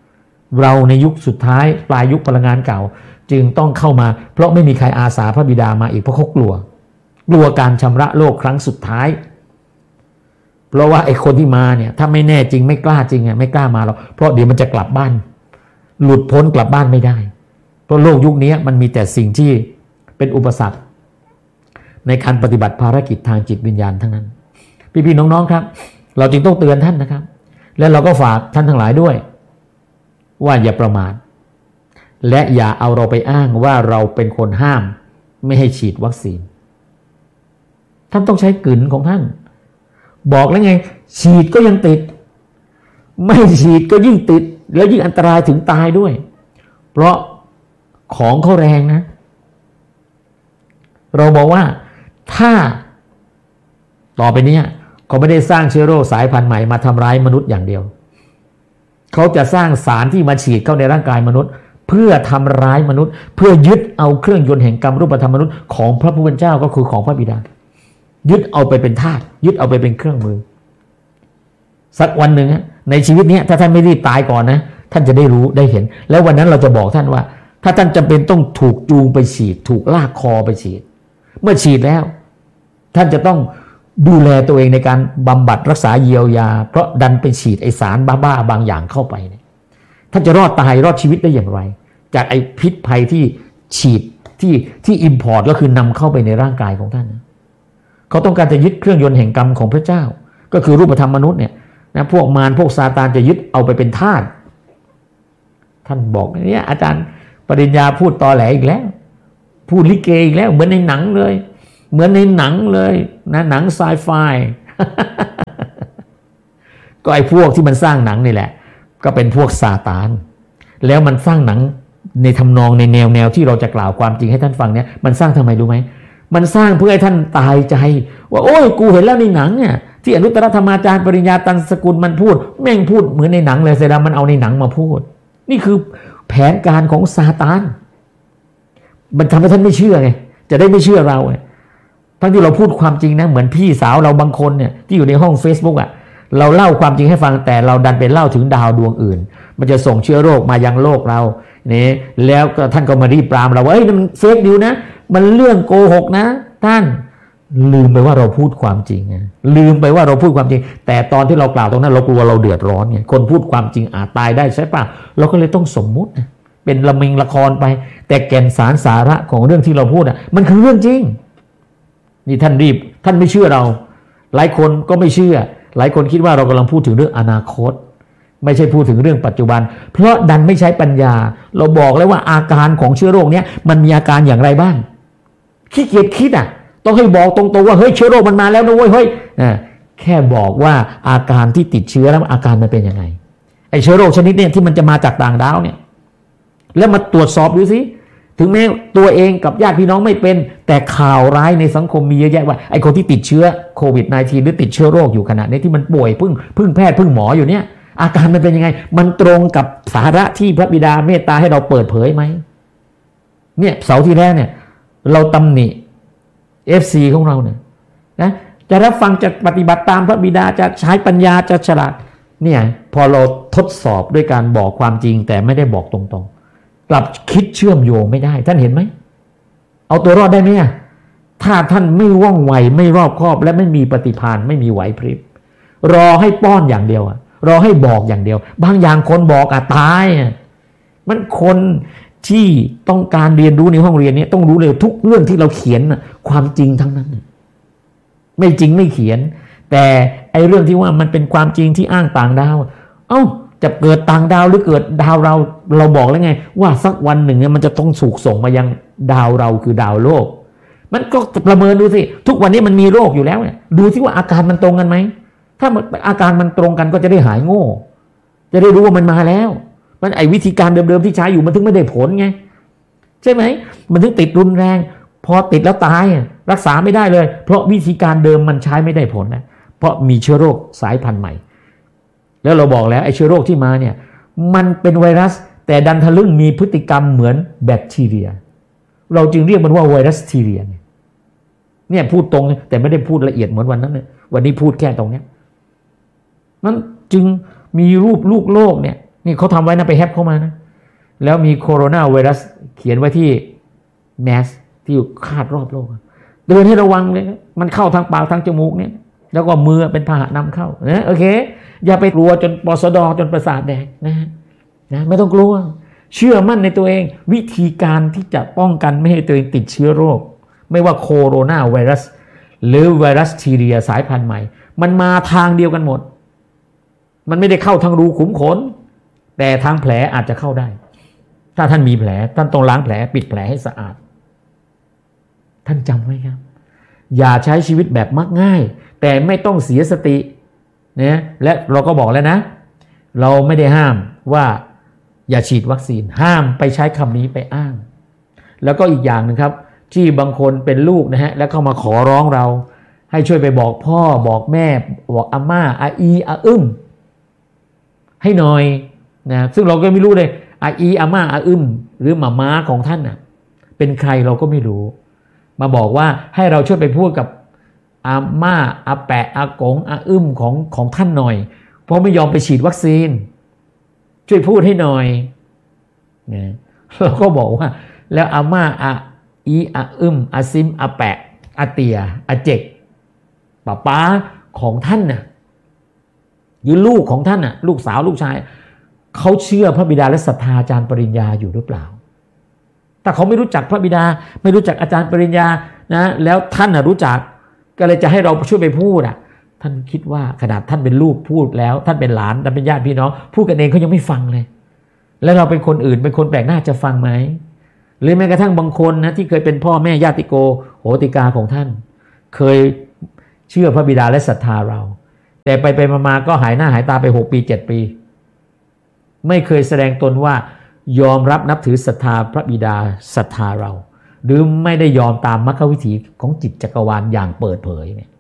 เราในยุคสุดท้ายปลายยุคพลังงานเก่าจึงต้องเข้ามาเพราะไม่มีใครอาสาพระบิดามาอีกเพราะเขากลัวกลัวการชำระโลกครั้งสุดท้ายเพราะว่าไอ้คนที่มาเนี่ยถ้าไม่แน่จริงไม่กล้าจริงอ่ะไม่กล้ามาหรอกเพราะเดี๋ยวมันจะกลับบ้านหลุดพ้นกลับบ้านไม่ได้เพราะโลกยุคนี้มันมีแต่สิ่งที่เป็นอุปสรรคในการปฏิบัติภารกิจทางจิตวิญญาณทั้งนั้นพี่ๆน้องๆครับเราจึงต้องเตือนท่านนะครับและเราก็ฝากท่านทั้งหลายด้วยว่าอย่าประมาทและอย่าเอาเราไปอ้างว่าเราเป็นคนห้ามไม่ให้ฉีดวัคซีนท่านต้องใช้กลืนของท่านบอกแล้วไงฉีดก็ยังติดไม่ฉีดก็ยิ่งติดแล้วยิ่งอันตรายถึงตายด้วยเพราะของเขาแรงนะเราบอกว่าถ้าต่อไปนี้เขาไม่ได้สร้างเชื้อโรคสายพันธุ์ใหม่มาทำร้ายมนุษย์อย่างเดียวเขาจะสร้างสารที่มาฉีดเข้าในร่างกายมนุษย์เพื่อทำร้ายมนุษย์เพื่อยึดเอาเครื่องยนต์แห่งกรรมรูปธรรมมนุษย์ของพระผู้เป็นเจ้าก็คือของพระบิดายึดเอาไปเป็นทาสยึดเอาไปเป็นเครื่องมือสักวันหนึ่งในชีวิตนี้ถ้าท่านไม่รีบตายก่อนนะท่านจะได้รู้ได้เห็นแล้ววันนั้นเราจะบอกท่านว่าถ้าท่านจำเป็นต้องถูกจูงไปฉีดถูกลากคอไปฉีดเมื่อฉีดแล้วท่านจะต้องดูแลตัวเองในการบำบัดรักษาเยียวยาเพราะดันไปฉีดไอสารบ้าๆบางอย่างเข้าไปเนี่ยท่านจะรอดตายรอดชีวิตได้อย่างไรจากไอพิษภัยที่ฉีดที่ที่อิมพอร์ตก็คือนำเข้าไปในร่างกายของท่านเขาต้องการจะยึดเครื่องยนต์แห่งกรรมของพระเจ้าก็คือรูปธรรมมนุษย์เนี่ยนะพวกมารพวกซาตานจะยึดเอาไปเป็นทาสท่านบอกเนี่ยอาจารย์ปริญญาพูดตอแหลอีกแล้วพูดลิเกอีกแล้วเหมือนในหนังเลยเหมือนในหนังเลยนะหนังไซไฟ ก็ไอ้พวกที่มันสร้างหนังนี่แหละก็เป็นพวกซาตานแล้วมันสร้างหนังในทำนองในแนวแนวที่เราจะกล่าวความจริงให้ท่านฟังเนี่ยมันสร้างทำไมรู้ไหมมันสร้างเพื่อให้ท่านตายใจว่าโอ้ยกูเห็นแล้วในหนังเนี่ยที่อนุตตรธรรมาจารย์ปริญญาตันสกุลมันพูดแม่งพูดเหมือนในหนังเลยเสดามันเอาในหนังมาพูดนี่คือแผนการของซาตานมันทำให้ท่านไม่เชื่อไงจะได้ไม่เชื่อเราไงทั้งที่เราพูดความจริงนะเหมือนพี่สาวเราบางคนเนี่ยที่อยู่ในห้อง Facebook อ่ะเราเล่าความจริงให้ฟังแต่เราดันไปเล่าถึงดาวดวงอื่นมันจะส่งเชื้อโรคมายังโลกเรานี่แล้วก็ท่านก็มารีบปรามเราว่าเอ้ยมันเฟกนิวนะมันเรื่องโกหกนะท่านลืมไปว่าเราพูดความจริงไงลืมไปว่าเราพูดความจริงแต่ตอนที่เรากล่าวตรงนั้นเรากลัวเราเดือดร้อนไงคนพูดความจริงอาจตายได้ใช่ป่ะเราก็เลยต้องสมมุติเป็นละเมงละครไปแต่แก่นสารสาระของเรื่องที่เราพูดอ่ะมันคือเรื่องจริงนี่ท่านรีบท่านไม่เชื่อเราหลายคนก็ไม่เชื่อหลายคนคิดว่าเรากำลังพูดถึงเรื่องอนาคตไม่ใช่พูดถึงเรื่องปัจจุบันเพราะดันไม่ใช้ปัญญาเราบอกเลยว่าอาการของเชื้อโรคเนี้ยมันมีอาการอย่างไรบ้างขี้เกียจคิดอ่ะต้องให้บอกตรงๆว่าเฮ้ยเชื้อโรคมันมาแล้วนะเว้ยเฮ้ยแค่บอกว่าอาการที่ติดเชื้อแล้วอาการมันเป็นยังไงไอ้เชื้อโรคชนิดเนี้ยที่มันจะมาจากต่างดาวเนี่ยแล้วมาตรวจสอบดูสิถึงแม้ตัวเองกับญาติพี่น้องไม่เป็นแต่ข่าวร้ายในสังคมมีเยอะแยะว่าไอ้คนที่ติดเชื้อโควิด สิบเก้า หรือติดเชื้อโรคอยู่ขณะนี้ที่มันป่วยพึ่งพึ่งแพทย์พึ่งหมออยู่เนี่ยอาการมันเป็นยังไงมันตรงกับสาระที่พระบิดาเมตตาให้เราเปิดเผยไหมเนี่ยเสาร์ที่แล้วเนี่ยเราตำหนิ เอฟ ซี ของเราเนี่ยนะจะรับฟังจะปฏิบัติตามพระบิดาจะใช้ปัญญาจะฉลาดเนี่ยพอเราทดสอบด้วยการบอกความจริงแต่ไม่ได้บอกตรงๆกลับคิดเชื่อมโยงไม่ได้ท่านเห็นไหมเอาตัวรอดได้ไหมถ้าท่านไม่ว่องไวไม่รอบคอบและไม่มีปฏิภาณไม่มีไหวพริบรอให้ป้อนอย่างเดียวรอให้บอกอย่างเดียวบางอย่างคนบอกอ่ะตายมันคนที่ต้องการเรียนรู้ในห้องเรียนนี้ต้องรู้เลยทุกเรื่องที่เราเขียนความจริงทั้งนั้นไม่จริงไม่เขียนแต่ไอ้เรื่องที่ว่ามันเป็นความจริงที่อ้างต่างดาวเอ้าจะเกิดต่างดาวหรือเกิดดาวเราเราบอกแล้วไงว่าสักวันหนึ่งเนี่ยมันจะต้องถูกส่งมายังดาวเราคือดาวโลกมันก็ประเมินดูสิทุกวันนี้มันมีโรคอยู่แล้วเนี่ยดูสิว่าอาการมันตรงกันไหมถ้าอาการมันตรงกันก็จะได้หายโง่จะได้รู้ว่ามันมาแล้วมันไอ้วิธีการเดิมๆที่ใช้อยู่มันถึงไม่ได้ผลไงใช่ไหมมันถึงติดรุนแรงพอติดแล้วตายรักษาไม่ได้เลยเพราะวิธีการเดิมมันใช้ไม่ได้ผลนะเพราะมีเชื้อโรคสายพันธุ์ใหม่แล้วเราบอกแล้วไอ้เชื้อโรคที่มาเนี่ยมันเป็นไวรัสแต่ดันทะลึ่งมีพฤติกรรมเหมือนแบคทีเรียเราจึงเรียกมันว่าไวรัสทีเรียเนี่ยพูดตรงแต่ไม่ได้พูดละเอียดเหมือนวันนั้นเลยวันนี้พูดแค่ตรงเนี้ยนั้นจึงมีรูปลูกโลกเนี่ยนี่เขาทำไว้นะไปแฮปเข้ามานะแล้วมีโคโรนาไวรัสเขียนไว้ที่แมสที่อยู่คาดรอบโลกเดินให้ระวังเลยมันเข้าทางปากทางจมูกเนี่ยแล้วก็มือเป็นพาหะนำเข้านะโอเคอย่าไปกลัวจนปสดจนประสาทแดกนะนะไม่ต้องกลัวเชื่อมั่นในตัวเองวิธีการที่จะป้องกันไม่ให้ตัวเองติดเชื้อโรคไม่ว่าโคโรนาไวรัสหรือไวรัสทีเรียสายพันธุ์ใหม่มันมาทางเดียวกันหมดมันไม่ได้เข้าทางรูขุมขนแต่ทางแผลอาจจะเข้าได้ถ้าท่านมีแผลท่านต้องล้างแผลปิดแผลให้สะอาดท่านจำไว้ครับอย่าใช้ชีวิตแบบมักง่ายแต่ไม่ต้องเสียสตินะและเราก็บอกแล้วนะเราไม่ได้ห้ามว่าอย่าฉีดวัคซีนห้ามไปใช้คำนี้ไปอ้างแล้วก็อีกอย่างนึงครับที่บางคนเป็นลูกนะฮะแล้วเข้ามาขอร้องเราให้ช่วยไปบอกพ่อบอกแม่บอกอาม่าอาอีอาอึ้มให้หน่อยนะซึ่งเราก็ไม่รู้เลยอาอีอาม่าอาอึ้มหรือหม่าม้าของท่านน่ะเป็นใครเราก็ไม่รู้มาบอกว่าให้เราช่วยไปพูดกับอาม่าอาแปะอากงอาอึ้มของของท่านหน่อยเพราะไม่ยอมไปฉีดวัคซีนช่วยพูดให้หน่อยนะเราก็บอกว่าแล้วอาม่าอาอีอาอึ้มอาซิมอาแปะอาเตียอาเจกป้าป้าของท่านน่ะหรือลูกของท่านน่ะลูกสาวลูกชายเขาเชื่อพระบิดาและศรัทธาอาจารย์ปริญญาอยู่หรือเปล่าถ้าเขาไม่รู้จักพระบิดาไม่รู้จักอาจารย์ปริญญานะแล้วท่านน่ะรู้จักก็เลยจะให้เราช่วยไปพูดอ่ะท่านคิดว่าขนาดท่านเป็นลูกพูดแล้วท่านเป็นหลานท่านเป็นญาติพี่น้องพูดกันเองเขายังไม่ฟังเลยแล้วเราเป็นคนอื่นเป็นคนแปลกหน้าจะฟังไหมหรือแม้กระทั่งบางคนนะที่เคยเป็นพ่อแม่ญาติโกโหติกาของท่านเคยเชื่อพระบิดาและศรัทธาเราแต่ไปไปมาๆก็หายหน้าหายตาไปหกปีเจ็ดปีไม่เคยแสดงตนว่ายอมรับนับถือศรัทธาพระบิดาศรัทธาเราหรือไม่ได้ยอมตามมรรควิถีของจิตจักรวาลอย่างเปิดเผยเนี่ย